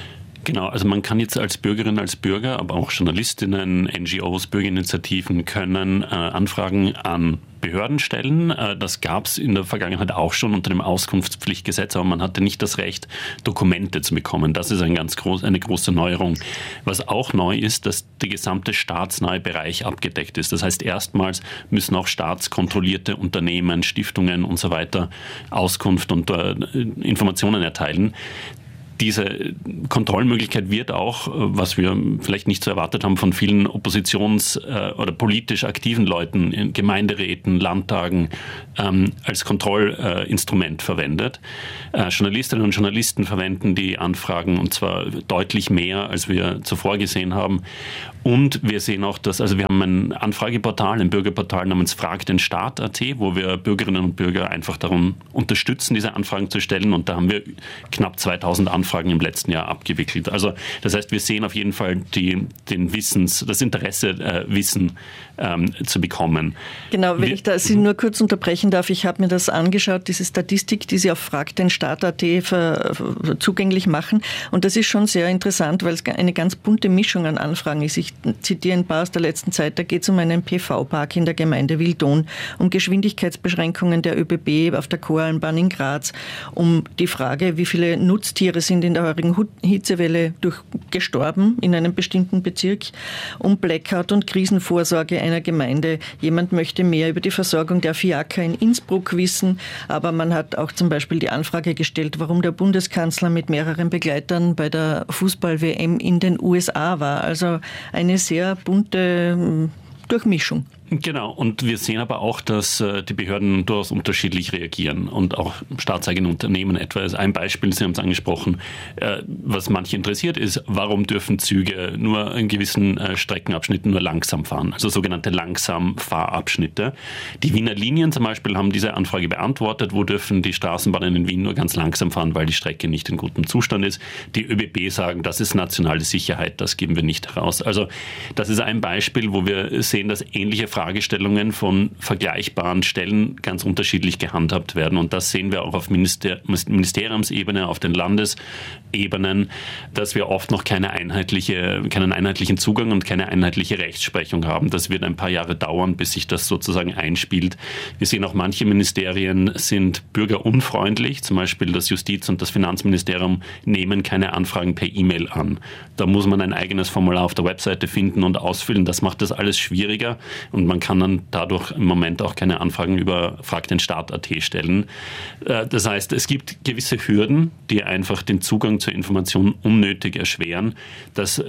Genau, also man kann jetzt als Bürgerin, als Bürger, aber auch Journalistinnen, NGOs, Bürgerinitiativen können Anfragen an Behörden stellen. Das gab es in der Vergangenheit auch schon unter dem Auskunftspflichtgesetz, aber man hatte nicht das Recht, Dokumente zu bekommen. Das ist eine große Neuerung. Was auch neu ist, dass der gesamte staatsnahe Bereich abgedeckt ist. Das heißt, erstmals müssen auch staatskontrollierte Unternehmen, Stiftungen und so weiter Auskunft und Informationen erteilen. Diese Kontrollmöglichkeit wird auch, was wir vielleicht nicht so erwartet haben, von vielen oppositions- oder politisch aktiven Leuten in Gemeinderäten, Landtagen als Kontrollinstrument verwendet. Journalistinnen und Journalisten verwenden die Anfragen und zwar deutlich mehr, als wir zuvor gesehen haben. Und wir sehen auch, wir haben ein Anfrageportal, ein Bürgerportal namens fragdenstaat.at, wo wir Bürgerinnen und Bürger einfach darum unterstützen, diese Anfragen zu stellen. Und da haben wir knapp 2000 Anfragen im letzten Jahr abgewickelt. Also das heißt, wir sehen auf jeden Fall das Interesse, Wissen zu bekommen. Genau, wenn ich da Sie nur kurz unterbrechen darf, ich habe mir das angeschaut, diese Statistik, die Sie auf fragdenstaat.at zugänglich machen. Und das ist schon sehr interessant, weil es eine ganz bunte Mischung an Anfragen ist. Ich zitiere ein paar aus der letzten Zeit. Da geht es um einen PV-Park in der Gemeinde Wildon, um Geschwindigkeitsbeschränkungen der ÖBB auf der Koralmbahn in Graz, um die Frage, wie viele Nutztiere sind in der heurigen Hitzewelle gestorben in einem bestimmten Bezirk, um Blackout und Krisenvorsorge einer Gemeinde. Jemand möchte mehr über die Versorgung der Fiaker in Innsbruck wissen, aber man hat auch zum Beispiel die Anfrage gestellt, warum der Bundeskanzler mit mehreren Begleitern bei der Fußball-WM in den USA war. Also eine sehr bunte Durchmischung. Genau, und wir sehen aber auch, dass die Behörden durchaus unterschiedlich reagieren und auch staatseigene Unternehmen etwa. Also ein Beispiel, Sie haben es angesprochen, was manche interessiert ist, warum dürfen Züge nur in gewissen Streckenabschnitten nur langsam fahren, also sogenannte Langsamfahrabschnitte. Die Wiener Linien zum Beispiel haben diese Anfrage beantwortet, wo dürfen die Straßenbahnen in Wien nur ganz langsam fahren, weil die Strecke nicht in gutem Zustand ist. Die ÖBB sagen, das ist nationale Sicherheit, das geben wir nicht heraus. Also das ist ein Beispiel, wo wir sehen, dass ähnliche Fragestellungen von vergleichbaren Stellen ganz unterschiedlich gehandhabt werden. Und das sehen wir auch auf Ministeriumsebene, auf den Landesebenen, dass wir oft noch keinen einheitlichen Zugang und keine einheitliche Rechtsprechung haben. Das wird ein paar Jahre dauern, bis sich das sozusagen einspielt. Wir sehen auch, manche Ministerien sind bürgerunfreundlich. Zum Beispiel das Justiz- und das Finanzministerium nehmen keine Anfragen per E-Mail an. Da muss man ein eigenes Formular auf der Webseite finden und ausfüllen. Das macht das alles schwieriger. Und man kann dann dadurch im Moment auch keine Anfragen über fragdenstaat.at stellen. Das heißt, es gibt gewisse Hürden, die einfach den Zugang zur Information unnötig erschweren. Das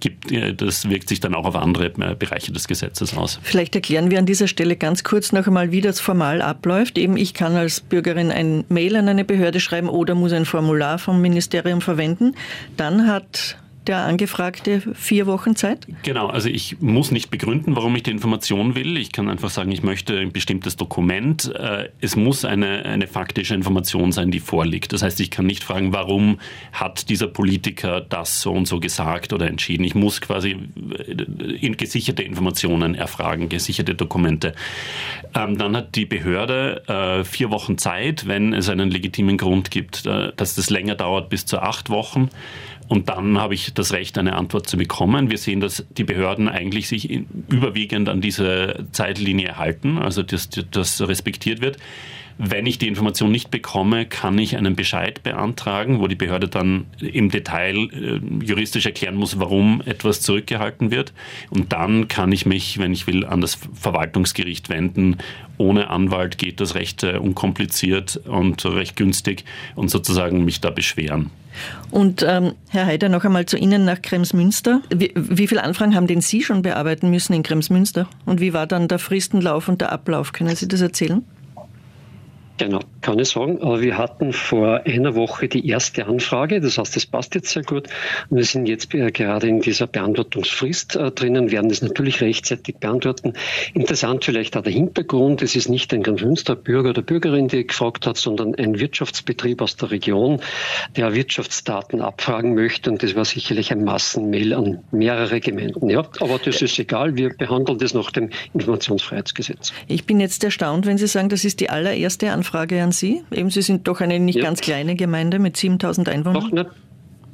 wirkt sich dann auch auf andere Bereiche des Gesetzes aus. Vielleicht erklären wir an dieser Stelle ganz kurz noch einmal, wie das formal abläuft. Eben, ich kann als Bürgerin ein Mail an eine Behörde schreiben oder muss ein Formular vom Ministerium verwenden. Dann hat der Angefragte 4 Wochen Zeit? Genau, also ich muss nicht begründen, warum ich die Information will. Ich kann einfach sagen, ich möchte ein bestimmtes Dokument. Es muss eine faktische Information sein, die vorliegt. Das heißt, ich kann nicht fragen, warum hat dieser Politiker das so und so gesagt oder entschieden. Ich muss quasi gesicherte Informationen erfragen, gesicherte Dokumente. Dann hat die Behörde 4 Wochen Zeit, wenn es einen legitimen Grund gibt, dass das länger dauert, bis zu 8 Wochen. Und dann habe ich das Recht, eine Antwort zu bekommen. Wir sehen, dass die Behörden eigentlich sich überwiegend an diese Zeitlinie halten, also dass das respektiert wird. Wenn ich die Information nicht bekomme, kann ich einen Bescheid beantragen, wo die Behörde dann im Detail juristisch erklären muss, warum etwas zurückgehalten wird. Und dann kann ich mich, wenn ich will, an das Verwaltungsgericht wenden. Ohne Anwalt geht das recht unkompliziert und recht günstig und sozusagen mich da beschweren. Und Herr Haider, noch einmal zu Ihnen nach Kremsmünster. Wie viele Anfragen haben denn Sie schon bearbeiten müssen in Kremsmünster? Und wie war dann der Fristenlauf und der Ablauf? Können Sie das erzählen? Genau, kann ich sagen. Aber wir hatten vor einer Woche die erste Anfrage, das heißt, das passt jetzt sehr gut. Und wir sind jetzt gerade in dieser Beantwortungsfrist drinnen, werden das natürlich rechtzeitig beantworten. Interessant vielleicht auch der Hintergrund, es ist nicht ein Kremsmünster Bürger oder Bürgerin, die gefragt hat, sondern ein Wirtschaftsbetrieb aus der Region, der Wirtschaftsdaten abfragen möchte. Und das war sicherlich ein Massenmail an mehrere Gemeinden. Ja, aber das ist egal, wir behandeln das nach dem Informationsfreiheitsgesetz. Ich bin jetzt erstaunt, wenn Sie sagen, das ist die allererste Anfrage an Sie. Eben, Sie sind doch eine nicht ganz kleine Gemeinde mit 7.000 Einwohnern. Doch nicht.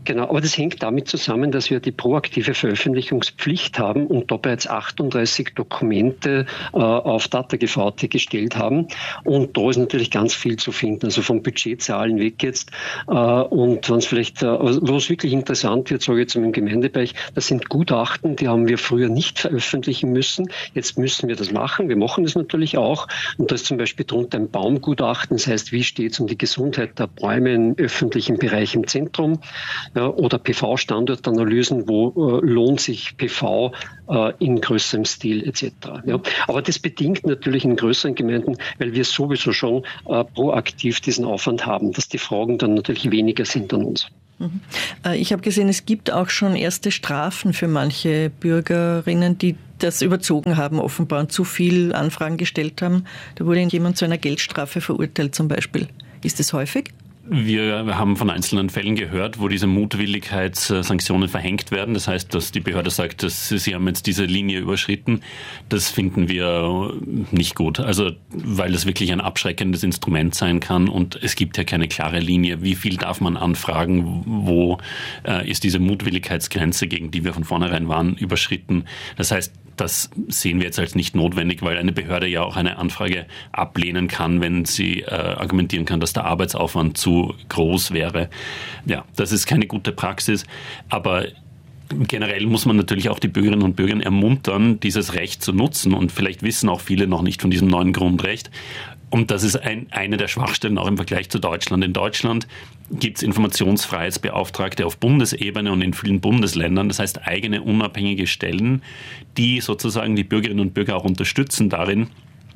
Genau, aber das hängt damit zusammen, dass wir die proaktive Veröffentlichungspflicht haben und da bereits 38 Dokumente auf DataGVT gestellt haben. Und da ist natürlich ganz viel zu finden, also von Budgetzahlen weg jetzt. Und wenn es vielleicht, wo es wirklich interessant wird, sage ich jetzt im Gemeindebereich, das sind Gutachten, die haben wir früher nicht veröffentlichen müssen. Jetzt müssen wir das machen. Wir machen das natürlich auch. Und da ist zum Beispiel drunter ein Baumgutachten, das heißt, wie steht es um die Gesundheit der Bäume im öffentlichen Bereich im Zentrum, ja, oder PV-Standortanalysen, wo lohnt sich PV in größerem Stil etc. Ja. Aber das bedingt natürlich in größeren Gemeinden, weil wir sowieso schon proaktiv diesen Aufwand haben, dass die Fragen dann natürlich weniger sind an uns. Ich habe gesehen, es gibt auch schon erste Strafen für manche Bürgerinnen, die das überzogen haben, offenbar und zu viel Anfragen gestellt haben. Da wurde jemand zu einer Geldstrafe verurteilt zum Beispiel. Ist das häufig? Wir haben von einzelnen Fällen gehört, wo diese Mutwilligkeitssanktionen verhängt werden. Das heißt, dass die Behörde sagt, dass sie haben jetzt diese Linie überschritten. Das finden wir nicht gut. Also, weil es wirklich ein abschreckendes Instrument sein kann und es gibt ja keine klare Linie. Wie viel darf man anfragen? Wo ist diese Mutwilligkeitsgrenze, gegen die wir von vornherein waren, überschritten? Das heißt, das sehen wir jetzt als nicht notwendig, weil eine Behörde ja auch eine Anfrage ablehnen kann, wenn sie argumentieren kann, dass der Arbeitsaufwand zu groß wäre. Ja, das ist keine gute Praxis, aber generell muss man natürlich auch die Bürgerinnen und Bürger ermuntern, dieses Recht zu nutzen und vielleicht wissen auch viele noch nicht von diesem neuen Grundrecht. Und das ist eine der Schwachstellen auch im Vergleich zu Deutschland. In Deutschland gibt es Informationsfreiheitsbeauftragte auf Bundesebene und in vielen Bundesländern, das heißt eigene unabhängige Stellen, die sozusagen die Bürgerinnen und Bürger auch unterstützen darin,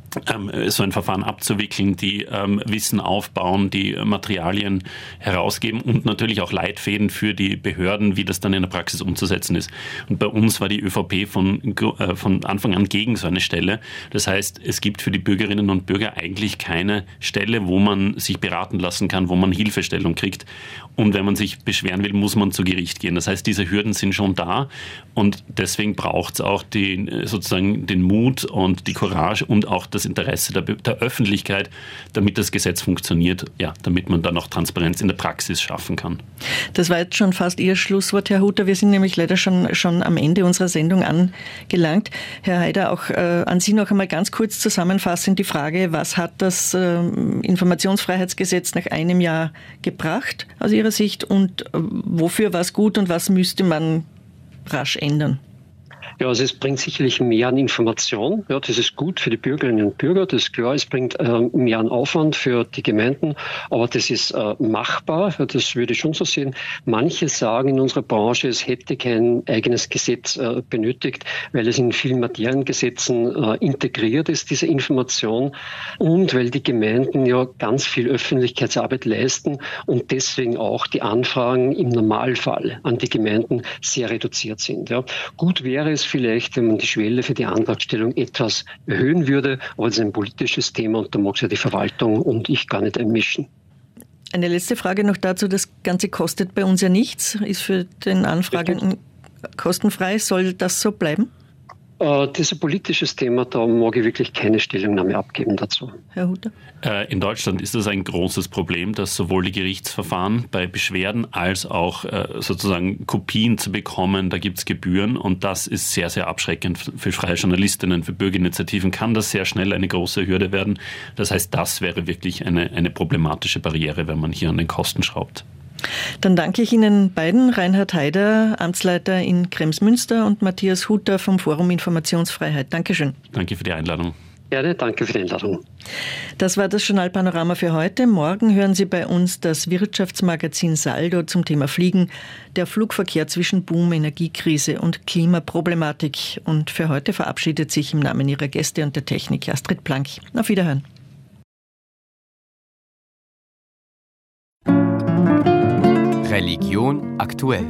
so ein Verfahren abzuwickeln, die Wissen aufbauen, die Materialien herausgeben und natürlich auch Leitfäden für die Behörden, wie das dann in der Praxis umzusetzen ist. Und bei uns war die ÖVP von Anfang an gegen so eine Stelle. Das heißt, es gibt für die Bürgerinnen und Bürger eigentlich keine Stelle, wo man sich beraten lassen kann, wo man Hilfestellung kriegt. Und wenn man sich beschweren will, muss man zu Gericht gehen. Das heißt, diese Hürden sind schon da und deswegen braucht es auch sozusagen den Mut und die Courage und auch das Interesse der Öffentlichkeit, damit das Gesetz funktioniert, ja, damit man dann auch Transparenz in der Praxis schaffen kann. Das war jetzt schon fast Ihr Schlusswort, Herr Hutter. Wir sind nämlich leider schon am Ende unserer Sendung angelangt. Herr Haider, auch an Sie noch einmal ganz kurz zusammenfassend die Frage, was hat das Informationsfreiheitsgesetz nach einem Jahr gebracht aus Ihrer Sicht und wofür war es gut und was müsste man rasch ändern? Ja, also es bringt sicherlich mehr an Information. Ja, das ist gut für die Bürgerinnen und Bürger, das ist klar. Es bringt mehr an Aufwand für die Gemeinden, aber das ist machbar. Ja, das würde ich schon so sehen. Manche sagen in unserer Branche, es hätte kein eigenes Gesetz benötigt, weil es in vielen Materiengesetzen integriert ist, diese Information, und weil die Gemeinden ja ganz viel Öffentlichkeitsarbeit leisten und deswegen auch die Anfragen im Normalfall an die Gemeinden sehr reduziert sind. Ja. Gut wäre es vielleicht, wenn man die Schwelle für die Antragstellung etwas erhöhen würde, aber das ist ein politisches Thema und da mag sich ja die Verwaltung und ich gar nicht einmischen. Eine letzte Frage noch dazu. Das Ganze kostet bei uns ja nichts, ist für den Anfragenden kostenfrei. Soll das so bleiben? Das ist ein politisches Thema, da mag ich wirklich keine Stellungnahme abgeben dazu. Herr Hutter? In Deutschland ist das ein großes Problem, dass sowohl die Gerichtsverfahren bei Beschwerden als auch sozusagen Kopien zu bekommen, da gibt es Gebühren und das ist sehr, sehr abschreckend für freie Journalistinnen, für Bürgerinitiativen kann das sehr schnell eine große Hürde werden. Das heißt, das wäre wirklich eine problematische Barriere, wenn man hier an den Kosten schraubt. Dann danke ich Ihnen beiden, Reinhard Haider, Amtsleiter in Kremsmünster und Matthias Hutter vom Forum Informationsfreiheit. Dankeschön. Danke für die Einladung. Gerne, danke für die Einladung. Das war das Journal Panorama für heute. Morgen hören Sie bei uns das Wirtschaftsmagazin Saldo zum Thema Fliegen, der Flugverkehr zwischen Boom, Energiekrise und Klimaproblematik. Und für heute verabschiedet sich im Namen Ihrer Gäste und der Technik Astrid Plank. Auf Wiederhören. Religion aktuell.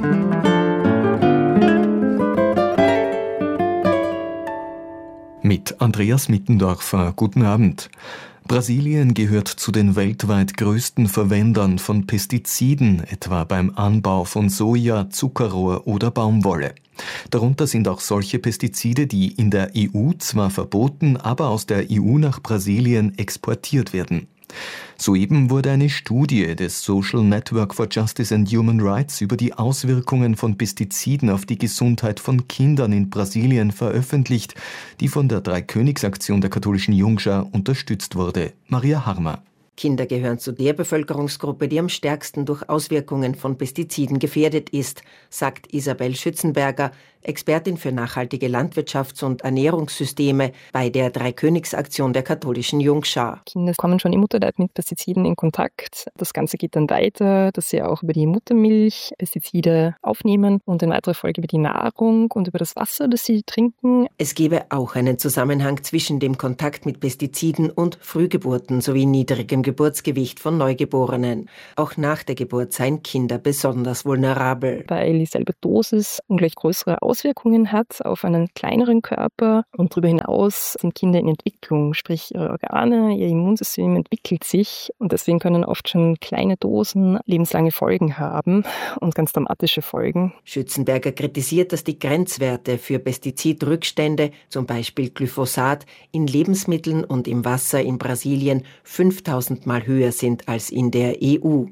Mit Andreas Mittendorfer. Guten Abend. Brasilien gehört zu den weltweit größten Verwendern von Pestiziden, etwa beim Anbau von Soja, Zuckerrohr oder Baumwolle. Darunter sind auch solche Pestizide, die in der EU zwar verboten, aber aus der EU nach Brasilien exportiert werden. Soeben wurde eine Studie des Social Network for Justice and Human Rights über die Auswirkungen von Pestiziden auf die Gesundheit von Kindern in Brasilien veröffentlicht, die von der Dreikönigsaktion der katholischen Jungschar unterstützt wurde. Maria Harmer. Kinder gehören zu der Bevölkerungsgruppe, die am stärksten durch Auswirkungen von Pestiziden gefährdet ist, sagt Isabel Schützenberger, Expertin für nachhaltige Landwirtschafts- und Ernährungssysteme bei der Dreikönigsaktion der katholischen Jungschar. Kinder kommen schon im Mutterleib mit Pestiziden in Kontakt. Das Ganze geht dann weiter, dass sie auch über die Muttermilch Pestizide aufnehmen und in weiterer Folge über die Nahrung und über das Wasser, das sie trinken. Es gebe auch einen Zusammenhang zwischen dem Kontakt mit Pestiziden und Frühgeburten sowie niedrigem Geburtsgewicht von Neugeborenen. Auch nach der Geburt seien Kinder besonders vulnerabel. Weil dieselbe Dosis ungleich größere Auswirkungen hat auf einen kleineren Körper und darüber hinaus sind Kinder in Entwicklung, sprich ihre Organe, ihr Immunsystem entwickelt sich und deswegen können oft schon kleine Dosen lebenslange Folgen haben und ganz dramatische Folgen. Schützenberger kritisiert, dass die Grenzwerte für Pestizidrückstände, zum Beispiel Glyphosat, in Lebensmitteln und im Wasser in Brasilien 5000 Mal höher sind als in der EU.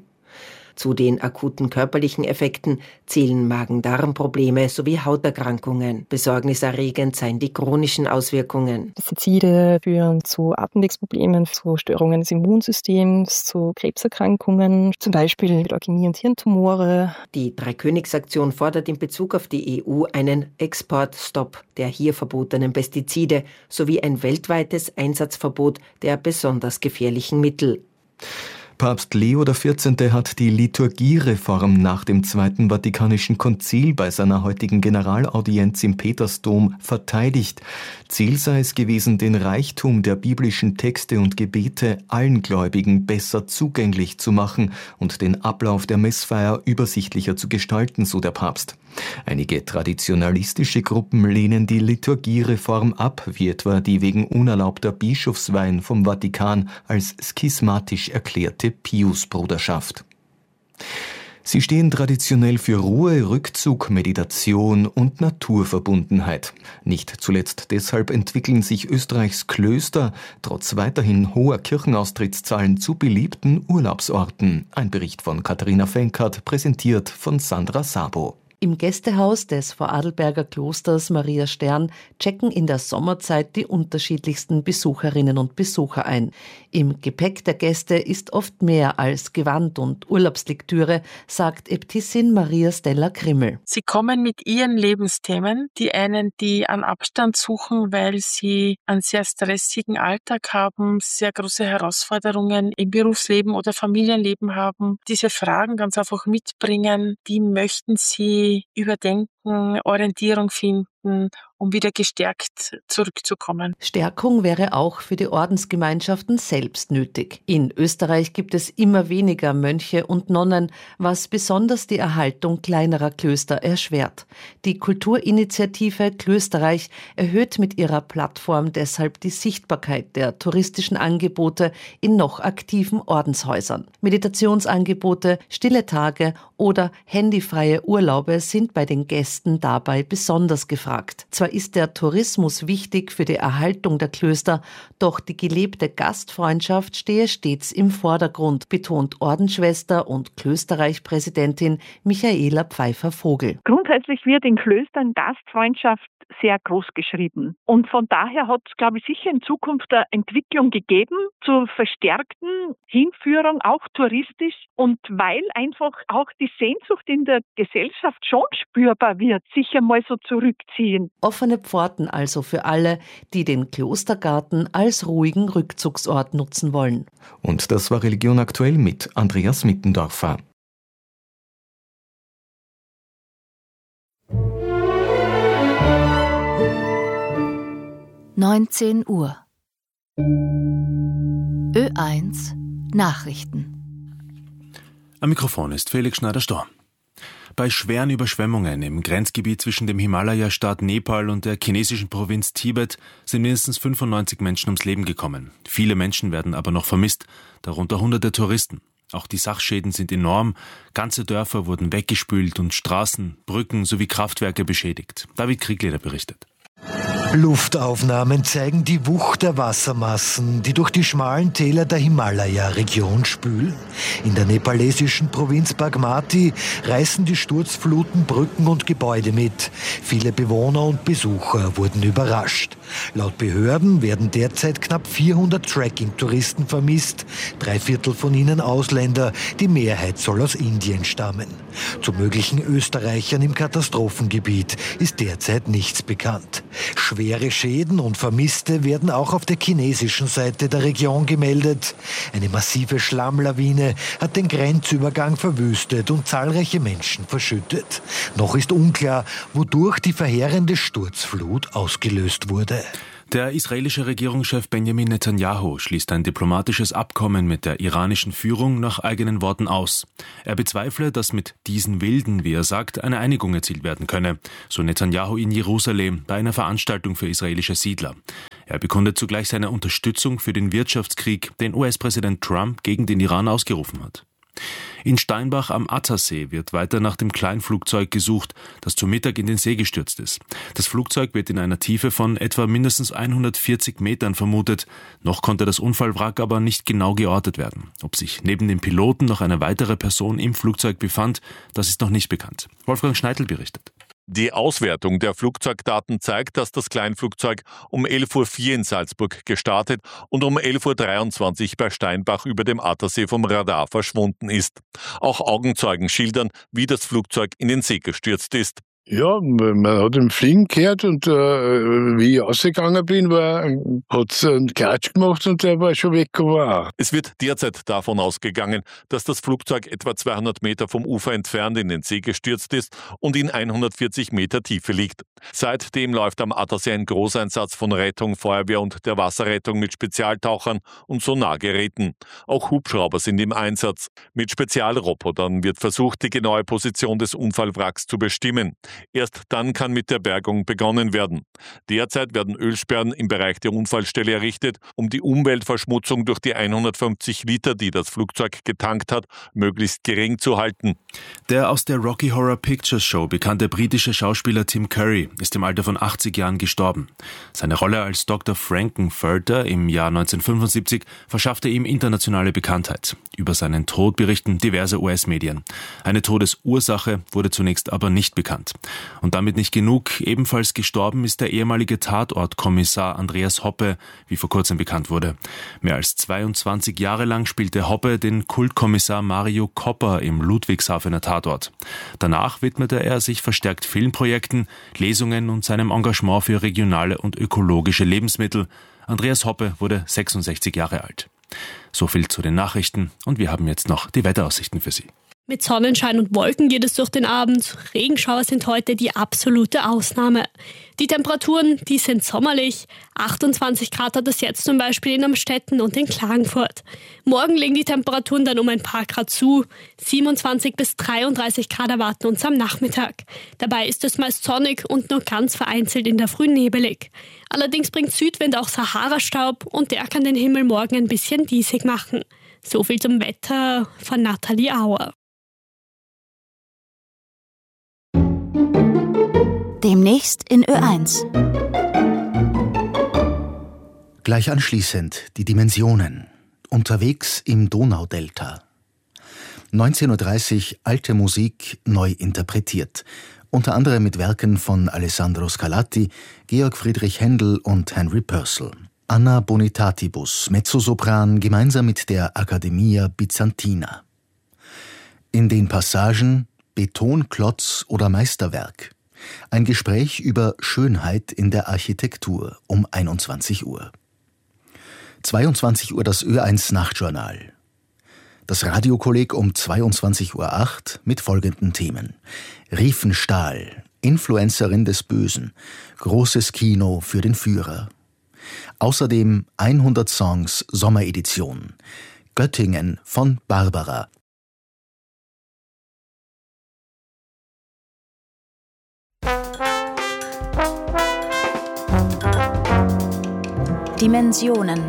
Zu den akuten körperlichen Effekten zählen Magen-Darm-Probleme sowie Hauterkrankungen. Besorgniserregend seien die chronischen Auswirkungen. Pestizide führen zu Atemwegsproblemen, zu Störungen des Immunsystems, zu Krebserkrankungen, zum Beispiel Leukämie und Hirntumore. Die Dreikönigsaktion fordert in Bezug auf die EU einen Exportstopp der hier verbotenen Pestizide sowie ein weltweites Einsatzverbot der besonders gefährlichen Mittel. Papst Leo XIV. Hat die Liturgiereform nach dem Zweiten Vatikanischen Konzil bei seiner heutigen Generalaudienz im Petersdom verteidigt. Ziel sei es gewesen, den Reichtum der biblischen Texte und Gebete allen Gläubigen besser zugänglich zu machen und den Ablauf der Messfeier übersichtlicher zu gestalten, so der Papst. Einige traditionalistische Gruppen lehnen die Liturgiereform ab, wie etwa die wegen unerlaubter Bischofsweihen vom Vatikan als schismatisch erklärte Piusbruderschaft. Sie stehen traditionell für Ruhe, Rückzug, Meditation und Naturverbundenheit. Nicht zuletzt deshalb entwickeln sich Österreichs Klöster trotz weiterhin hoher Kirchenaustrittszahlen zu beliebten Urlaubsorten. Ein Bericht von Katharina Fenkert, präsentiert von Sandra Sabo. Im Gästehaus des Vorarlberger Klosters Maria Stern checken in der Sommerzeit die unterschiedlichsten Besucherinnen und Besucher ein. Im Gepäck der Gäste ist oft mehr als Gewand und Urlaubslektüre, sagt Äbtissin Maria Stella Krimmel. Sie kommen mit ihren Lebensthemen, die an Abstand suchen, weil sie einen sehr stressigen Alltag haben, sehr große Herausforderungen im Berufsleben oder Familienleben haben. Diese Fragen ganz einfach mitbringen, die möchten sie überdenken, Orientierung finden, um wieder gestärkt zurückzukommen. Stärkung wäre auch für die Ordensgemeinschaften selbst nötig. In Österreich gibt es immer weniger Mönche und Nonnen, was besonders die Erhaltung kleinerer Klöster erschwert. Die Kulturinitiative Klösterreich erhöht mit ihrer Plattform deshalb die Sichtbarkeit der touristischen Angebote in noch aktiven Ordenshäusern. Meditationsangebote, stille Tage oder handyfreie Urlaube sind bei den Gästen dabei besonders gefragt. Zwar ist der Tourismus wichtig für die Erhaltung der Klöster, doch die gelebte Gastfreundschaft stehe stets im Vordergrund, betont Ordensschwester und Klösterreich-Präsidentin Michaela Pfeiffer-Vogel. Grundsätzlich wird in Klöstern Gastfreundschaft sehr groß geschrieben. Und von daher hat es, glaube ich, sicher in Zukunft eine Entwicklung gegeben zur verstärkten Hinführung, auch touristisch. Und weil einfach auch die Sehnsucht in der Gesellschaft schon spürbar wird, sicher mal so zurückziehen. Offene Pforten also für alle, die den Klostergarten als ruhigen Rückzugsort nutzen wollen. Und das war Religion aktuell mit Andreas Mittendorfer. Uhr. Ö1 Nachrichten. Am Mikrofon ist Felix Schneider-Storr. Bei schweren Überschwemmungen im Grenzgebiet zwischen dem Himalaya-Staat Nepal und der chinesischen Provinz Tibet sind mindestens 95 Menschen ums Leben gekommen. Viele Menschen werden aber noch vermisst, darunter hunderte Touristen. Auch die Sachschäden sind enorm. Ganze Dörfer wurden weggespült und Straßen, Brücken sowie Kraftwerke beschädigt. David Kriegleder berichtet. Luftaufnahmen zeigen die Wucht der Wassermassen, die durch die schmalen Täler der Himalaya-Region spülen. In der nepalesischen Provinz Bagmati reißen die Sturzfluten Brücken und Gebäude mit. Viele Bewohner und Besucher wurden überrascht. Laut Behörden werden derzeit knapp 400 Trekking-Touristen vermisst, 3/4 von ihnen Ausländer, die Mehrheit soll aus Indien stammen. Zu möglichen Österreichern im Katastrophengebiet ist derzeit nichts bekannt. Schwere Schäden und Vermisste werden auch auf der chinesischen Seite der Region gemeldet. Eine massive Schlammlawine hat den Grenzübergang verwüstet und zahlreiche Menschen verschüttet. Noch ist unklar, wodurch die verheerende Sturzflut ausgelöst wurde. Der israelische Regierungschef Benjamin Netanyahu schließt ein diplomatisches Abkommen mit der iranischen Führung nach eigenen Worten aus. Er bezweifle, dass mit diesen Wilden, wie er sagt, eine Einigung erzielt werden könne, so Netanyahu in Jerusalem bei einer Veranstaltung für israelische Siedler. Er bekundet zugleich seine Unterstützung für den Wirtschaftskrieg, den US-Präsident Trump gegen den Iran ausgerufen hat. In Steinbach am Attersee wird weiter nach dem Kleinflugzeug gesucht, das zu Mittag in den See gestürzt ist. Das Flugzeug wird in einer Tiefe von etwa mindestens 140 Metern vermutet. Noch konnte das Unfallwrack aber nicht genau geortet werden. Ob sich neben dem Piloten noch eine weitere Person im Flugzeug befand, das ist noch nicht bekannt. Wolfgang Schneidl berichtet. Die Auswertung der Flugzeugdaten zeigt, dass das Kleinflugzeug um 11.04 Uhr in Salzburg gestartet und um 11.23 Uhr bei Steinbach über dem Attersee vom Radar verschwunden ist. Auch Augenzeugen schildern, wie das Flugzeug in den See gestürzt ist. Ja, man hat ihn fliegen gehört und wie ich rausgegangen bin, hat es einen Klatsch gemacht und der war schon weg. Es wird derzeit davon ausgegangen, dass das Flugzeug etwa 200 Meter vom Ufer entfernt in den See gestürzt ist und in 140 Meter Tiefe liegt. Seitdem läuft am Attersee ein Großeinsatz von Rettung, Feuerwehr und der Wasserrettung mit Spezialtauchern und Sonargeräten. Auch Hubschrauber sind im Einsatz. Mit Spezialrobotern wird versucht, die genaue Position des Unfallwracks zu bestimmen. Erst dann kann mit der Bergung begonnen werden. Derzeit werden Ölsperren im Bereich der Unfallstelle errichtet, um die Umweltverschmutzung durch die 150 Liter, die das Flugzeug getankt hat, möglichst gering zu halten. Der aus der Rocky Horror Picture Show bekannte britische Schauspieler Tim Curry ist im Alter von 80 Jahren gestorben. Seine Rolle als Dr. Frankenfurter im Jahr 1975 verschaffte ihm internationale Bekanntheit. Über seinen Tod berichten diverse US-Medien. Eine Todesursache wurde zunächst aber nicht bekannt. Und damit nicht genug, ebenfalls gestorben ist der ehemalige Tatortkommissar Andreas Hoppe, wie vor kurzem bekannt wurde. Mehr als 22 Jahre lang spielte Hoppe den Kultkommissar Mario Kopper im Ludwigshafener Tatort. Danach widmete er sich verstärkt Filmprojekten, Lesungen und seinem Engagement für regionale und ökologische Lebensmittel. Andreas Hoppe wurde 66 Jahre alt. So viel zu den Nachrichten und wir haben jetzt noch die Wetteraussichten für Sie. Mit Sonnenschein und Wolken geht es durch den Abend. Regenschauer sind heute die absolute Ausnahme. Die Temperaturen, die sind sommerlich. 28 Grad hat es jetzt zum Beispiel in Amstetten und in Klagenfurt. Morgen legen die Temperaturen dann um ein paar Grad zu. 27 bis 33 Grad erwarten uns am Nachmittag. Dabei ist es meist sonnig und nur ganz vereinzelt in der Früh nebelig. Allerdings bringt Südwind auch Sahara-Staub und der kann den Himmel morgen ein bisschen diesig machen. So viel zum Wetter von Nathalie Auer. Demnächst in Ö1. Gleich anschließend die Dimensionen. Unterwegs im Donaudelta. 19:30 Uhr alte Musik neu interpretiert. Unter anderem mit Werken von Alessandro Scarlatti, Georg Friedrich Händel und Henry Purcell. Anna Bonitatibus, Mezzosopran, gemeinsam mit der Accademia Byzantina. In den Passagen Betonklotz oder Meisterwerk. Ein Gespräch über Schönheit in der Architektur um 21 Uhr. 22 Uhr das Ö1 Nachtjournal. Das Radiokolleg um 22:08 Uhr mit folgenden Themen. Riefenstahl, Influencerin des Bösen, großes Kino für den Führer. Außerdem 100 Songs Sommeredition. Göttingen von Barbara. Dimensionen.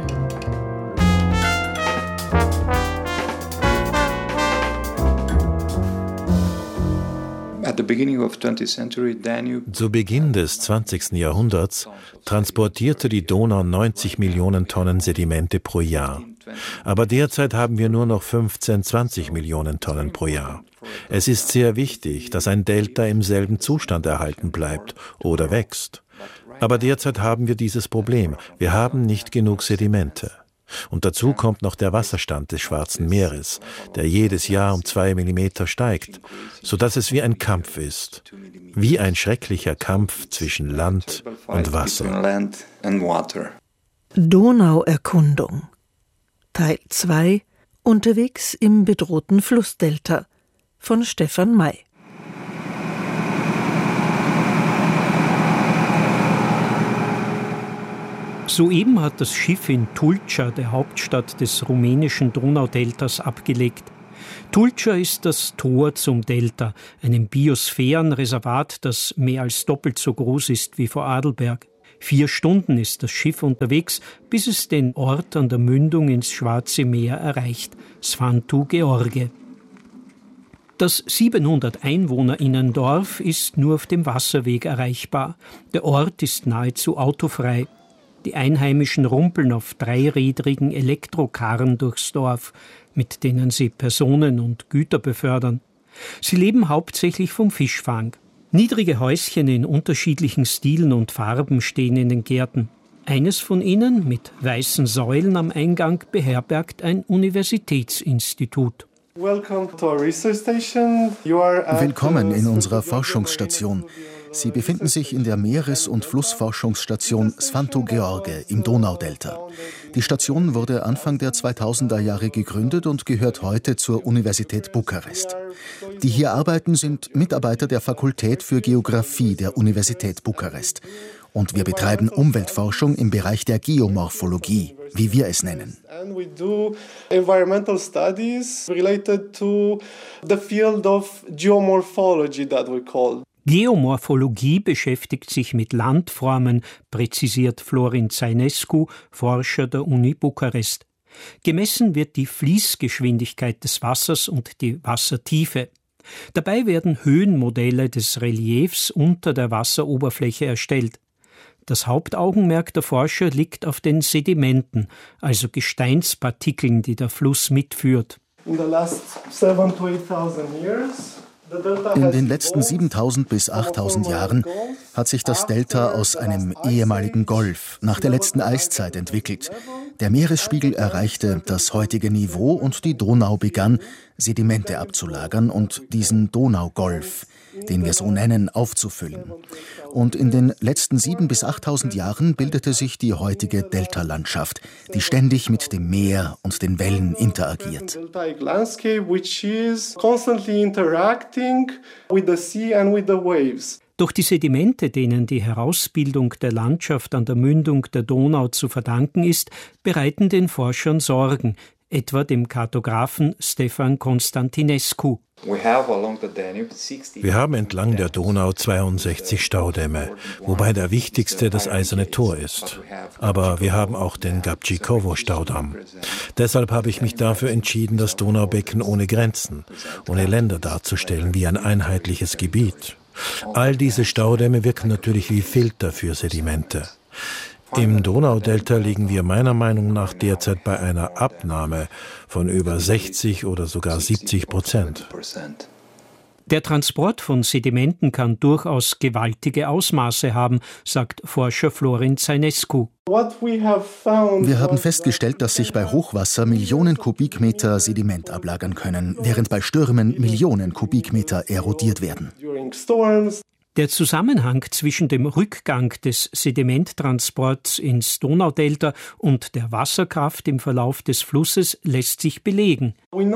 Zu Beginn des 20. Jahrhunderts transportierte die Donau 90 Millionen Tonnen Sedimente pro Jahr. Aber derzeit haben wir nur noch 15-20 Millionen Tonnen pro Jahr. Es ist sehr wichtig, dass ein Delta im selben Zustand erhalten bleibt oder wächst. Aber derzeit haben wir dieses Problem. Wir haben nicht genug Sedimente. Und dazu kommt noch der Wasserstand des Schwarzen Meeres, der jedes Jahr um 2 Millimeter steigt, sodass es wie ein Kampf ist. Wie ein schrecklicher Kampf zwischen Land und Wasser. Donauerkundung Teil 2 Unterwegs im bedrohten Flussdelta von Stefan May. Soeben hat das Schiff in Tulcea, der Hauptstadt des rumänischen Donaudeltas, abgelegt. Tulcea ist das Tor zum Delta, einem Biosphärenreservat, das mehr als doppelt so groß ist wie Vorarlberg. 4 Stunden ist das Schiff unterwegs, bis es den Ort an der Mündung ins Schwarze Meer erreicht, Sfântu Gheorghe. Das 700 EinwohnerInnen-Dorf ist nur auf dem Wasserweg erreichbar. Der Ort ist nahezu autofrei. Die Einheimischen rumpeln auf 3rädrigen Elektrokarren durchs Dorf, mit denen sie Personen und Güter befördern. Sie leben hauptsächlich vom Fischfang. Niedrige Häuschen in unterschiedlichen Stilen und Farben stehen in den Gärten. Eines von ihnen, mit weißen Säulen am Eingang, beherbergt ein Universitätsinstitut. Willkommen in unserer Forschungsstation. Sie befinden sich in der Meeres- und Flussforschungsstation Sfântu Gheorghe im Donaudelta. Die Station wurde Anfang der 2000er Jahre gegründet und gehört heute zur Universität Bukarest. Die hier arbeiten, sind Mitarbeiter der Fakultät für Geographie der Universität Bukarest. Und wir betreiben Umweltforschung im Bereich der Geomorphologie, wie wir es nennen. And we do environmental studies related to the field of geomorphology that we call. Geomorphologie beschäftigt sich mit Landformen, präzisiert Florin Țăinescu, Forscher der Uni Bukarest. Gemessen wird die Fließgeschwindigkeit des Wassers und die Wassertiefe. Dabei werden Höhenmodelle des Reliefs unter der Wasseroberfläche erstellt. Das Hauptaugenmerk der Forscher liegt auf den Sedimenten, also Gesteinspartikeln, die der Fluss mitführt. In den letzten 7.000 bis 8.000 Jahren hat sich das Delta aus einem ehemaligen Golf nach der letzten Eiszeit entwickelt. Der Meeresspiegel erreichte das heutige Niveau und die Donau begann, Sedimente abzulagern und diesen Donaugolf, den wir so nennen, aufzufüllen. Und in den letzten 7.000 bis 8.000 Jahren bildete sich die heutige Deltalandschaft, die ständig mit dem Meer und den Wellen interagiert. Doch die Sedimente, denen die Herausbildung der Landschaft an der Mündung der Donau zu verdanken ist, bereiten den Forschern Sorgen, etwa dem Kartografen Stefan Constantinescu. Wir haben entlang der Donau 62 Staudämme, wobei der wichtigste das Eiserne Tor ist. Aber wir haben auch den Gabčíkovo-Staudamm. Deshalb habe ich mich dafür entschieden, das Donaubecken ohne Grenzen, ohne Länder darzustellen, wie ein einheitliches Gebiet. All diese Staudämme wirken natürlich wie Filter für Sedimente. Im Donaudelta liegen wir meiner Meinung nach derzeit bei einer Abnahme von über 60 oder sogar 70%. Der Transport von Sedimenten kann durchaus gewaltige Ausmaße haben, sagt Forscher Florin Țăinescu. Wir haben festgestellt, dass sich bei Hochwasser Millionen Kubikmeter Sediment ablagern können, während bei Stürmen Millionen Kubikmeter erodiert werden. Der Zusammenhang zwischen dem Rückgang des Sedimenttransports ins Donaudelta und der Wasserkraft im Verlauf des Flusses lässt sich belegen.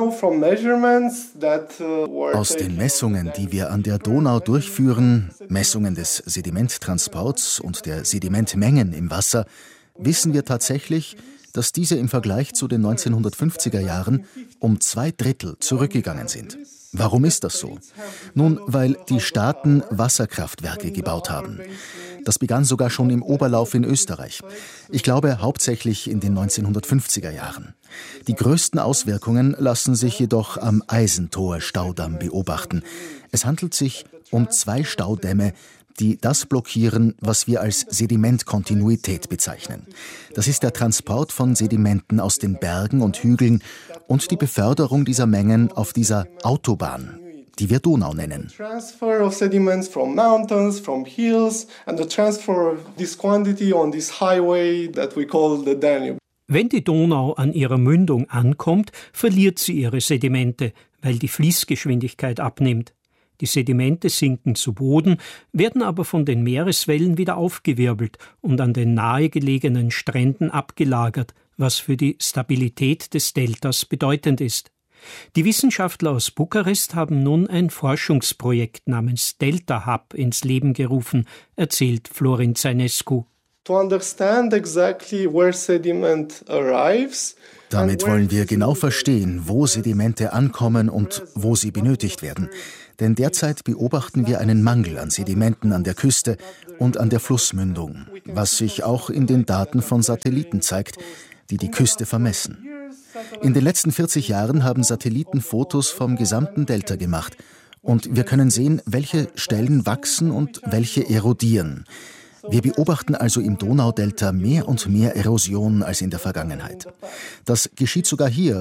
Aus den Messungen, die wir an der Donau durchführen, Messungen des Sedimenttransports und der Sedimentmengen im Wasser, wissen wir tatsächlich, dass diese im Vergleich zu den 1950er Jahren um 2/3 zurückgegangen sind. Warum ist das so? Nun, weil die Staaten Wasserkraftwerke gebaut haben. Das begann sogar schon im Oberlauf in Österreich. Ich glaube hauptsächlich in den 1950er Jahren. Die größten Auswirkungen lassen sich jedoch am Eisentor-Staudamm beobachten. Es handelt sich um 2 Staudämme, die das blockieren, was wir als Sedimentkontinuität bezeichnen. Das ist der Transport von Sedimenten aus den Bergen und Hügeln und die Beförderung dieser Mengen auf dieser Autobahn, die wir Donau nennen. Transfer of sediments from mountains, from hills and the transfer of this quantity on this highway that we call the Danube. Wenn die Donau an ihrer Mündung ankommt, verliert sie ihre Sedimente, weil die Fließgeschwindigkeit abnimmt. Die Sedimente sinken zu Boden, werden aber von den Meereswellen wieder aufgewirbelt und an den nahegelegenen Stränden abgelagert, was für die Stabilität des Deltas bedeutend ist. Die Wissenschaftler aus Bukarest haben nun ein Forschungsprojekt namens Delta Hub ins Leben gerufen, erzählt Florin Zainescu. To understand exactly where sediment arrives. Damit wollen wir genau verstehen, wo Sedimente ankommen und wo sie benötigt werden. Denn derzeit beobachten wir einen Mangel an Sedimenten an der Küste und an der Flussmündung, was sich auch in den Daten von Satelliten zeigt, die die Küste vermessen. In den letzten 40 Jahren haben Satelliten Fotos vom gesamten Delta gemacht. Und wir können sehen, welche Stellen wachsen und welche erodieren. Wir beobachten also im Donaudelta mehr und mehr Erosion als in der Vergangenheit. Das geschieht sogar hier,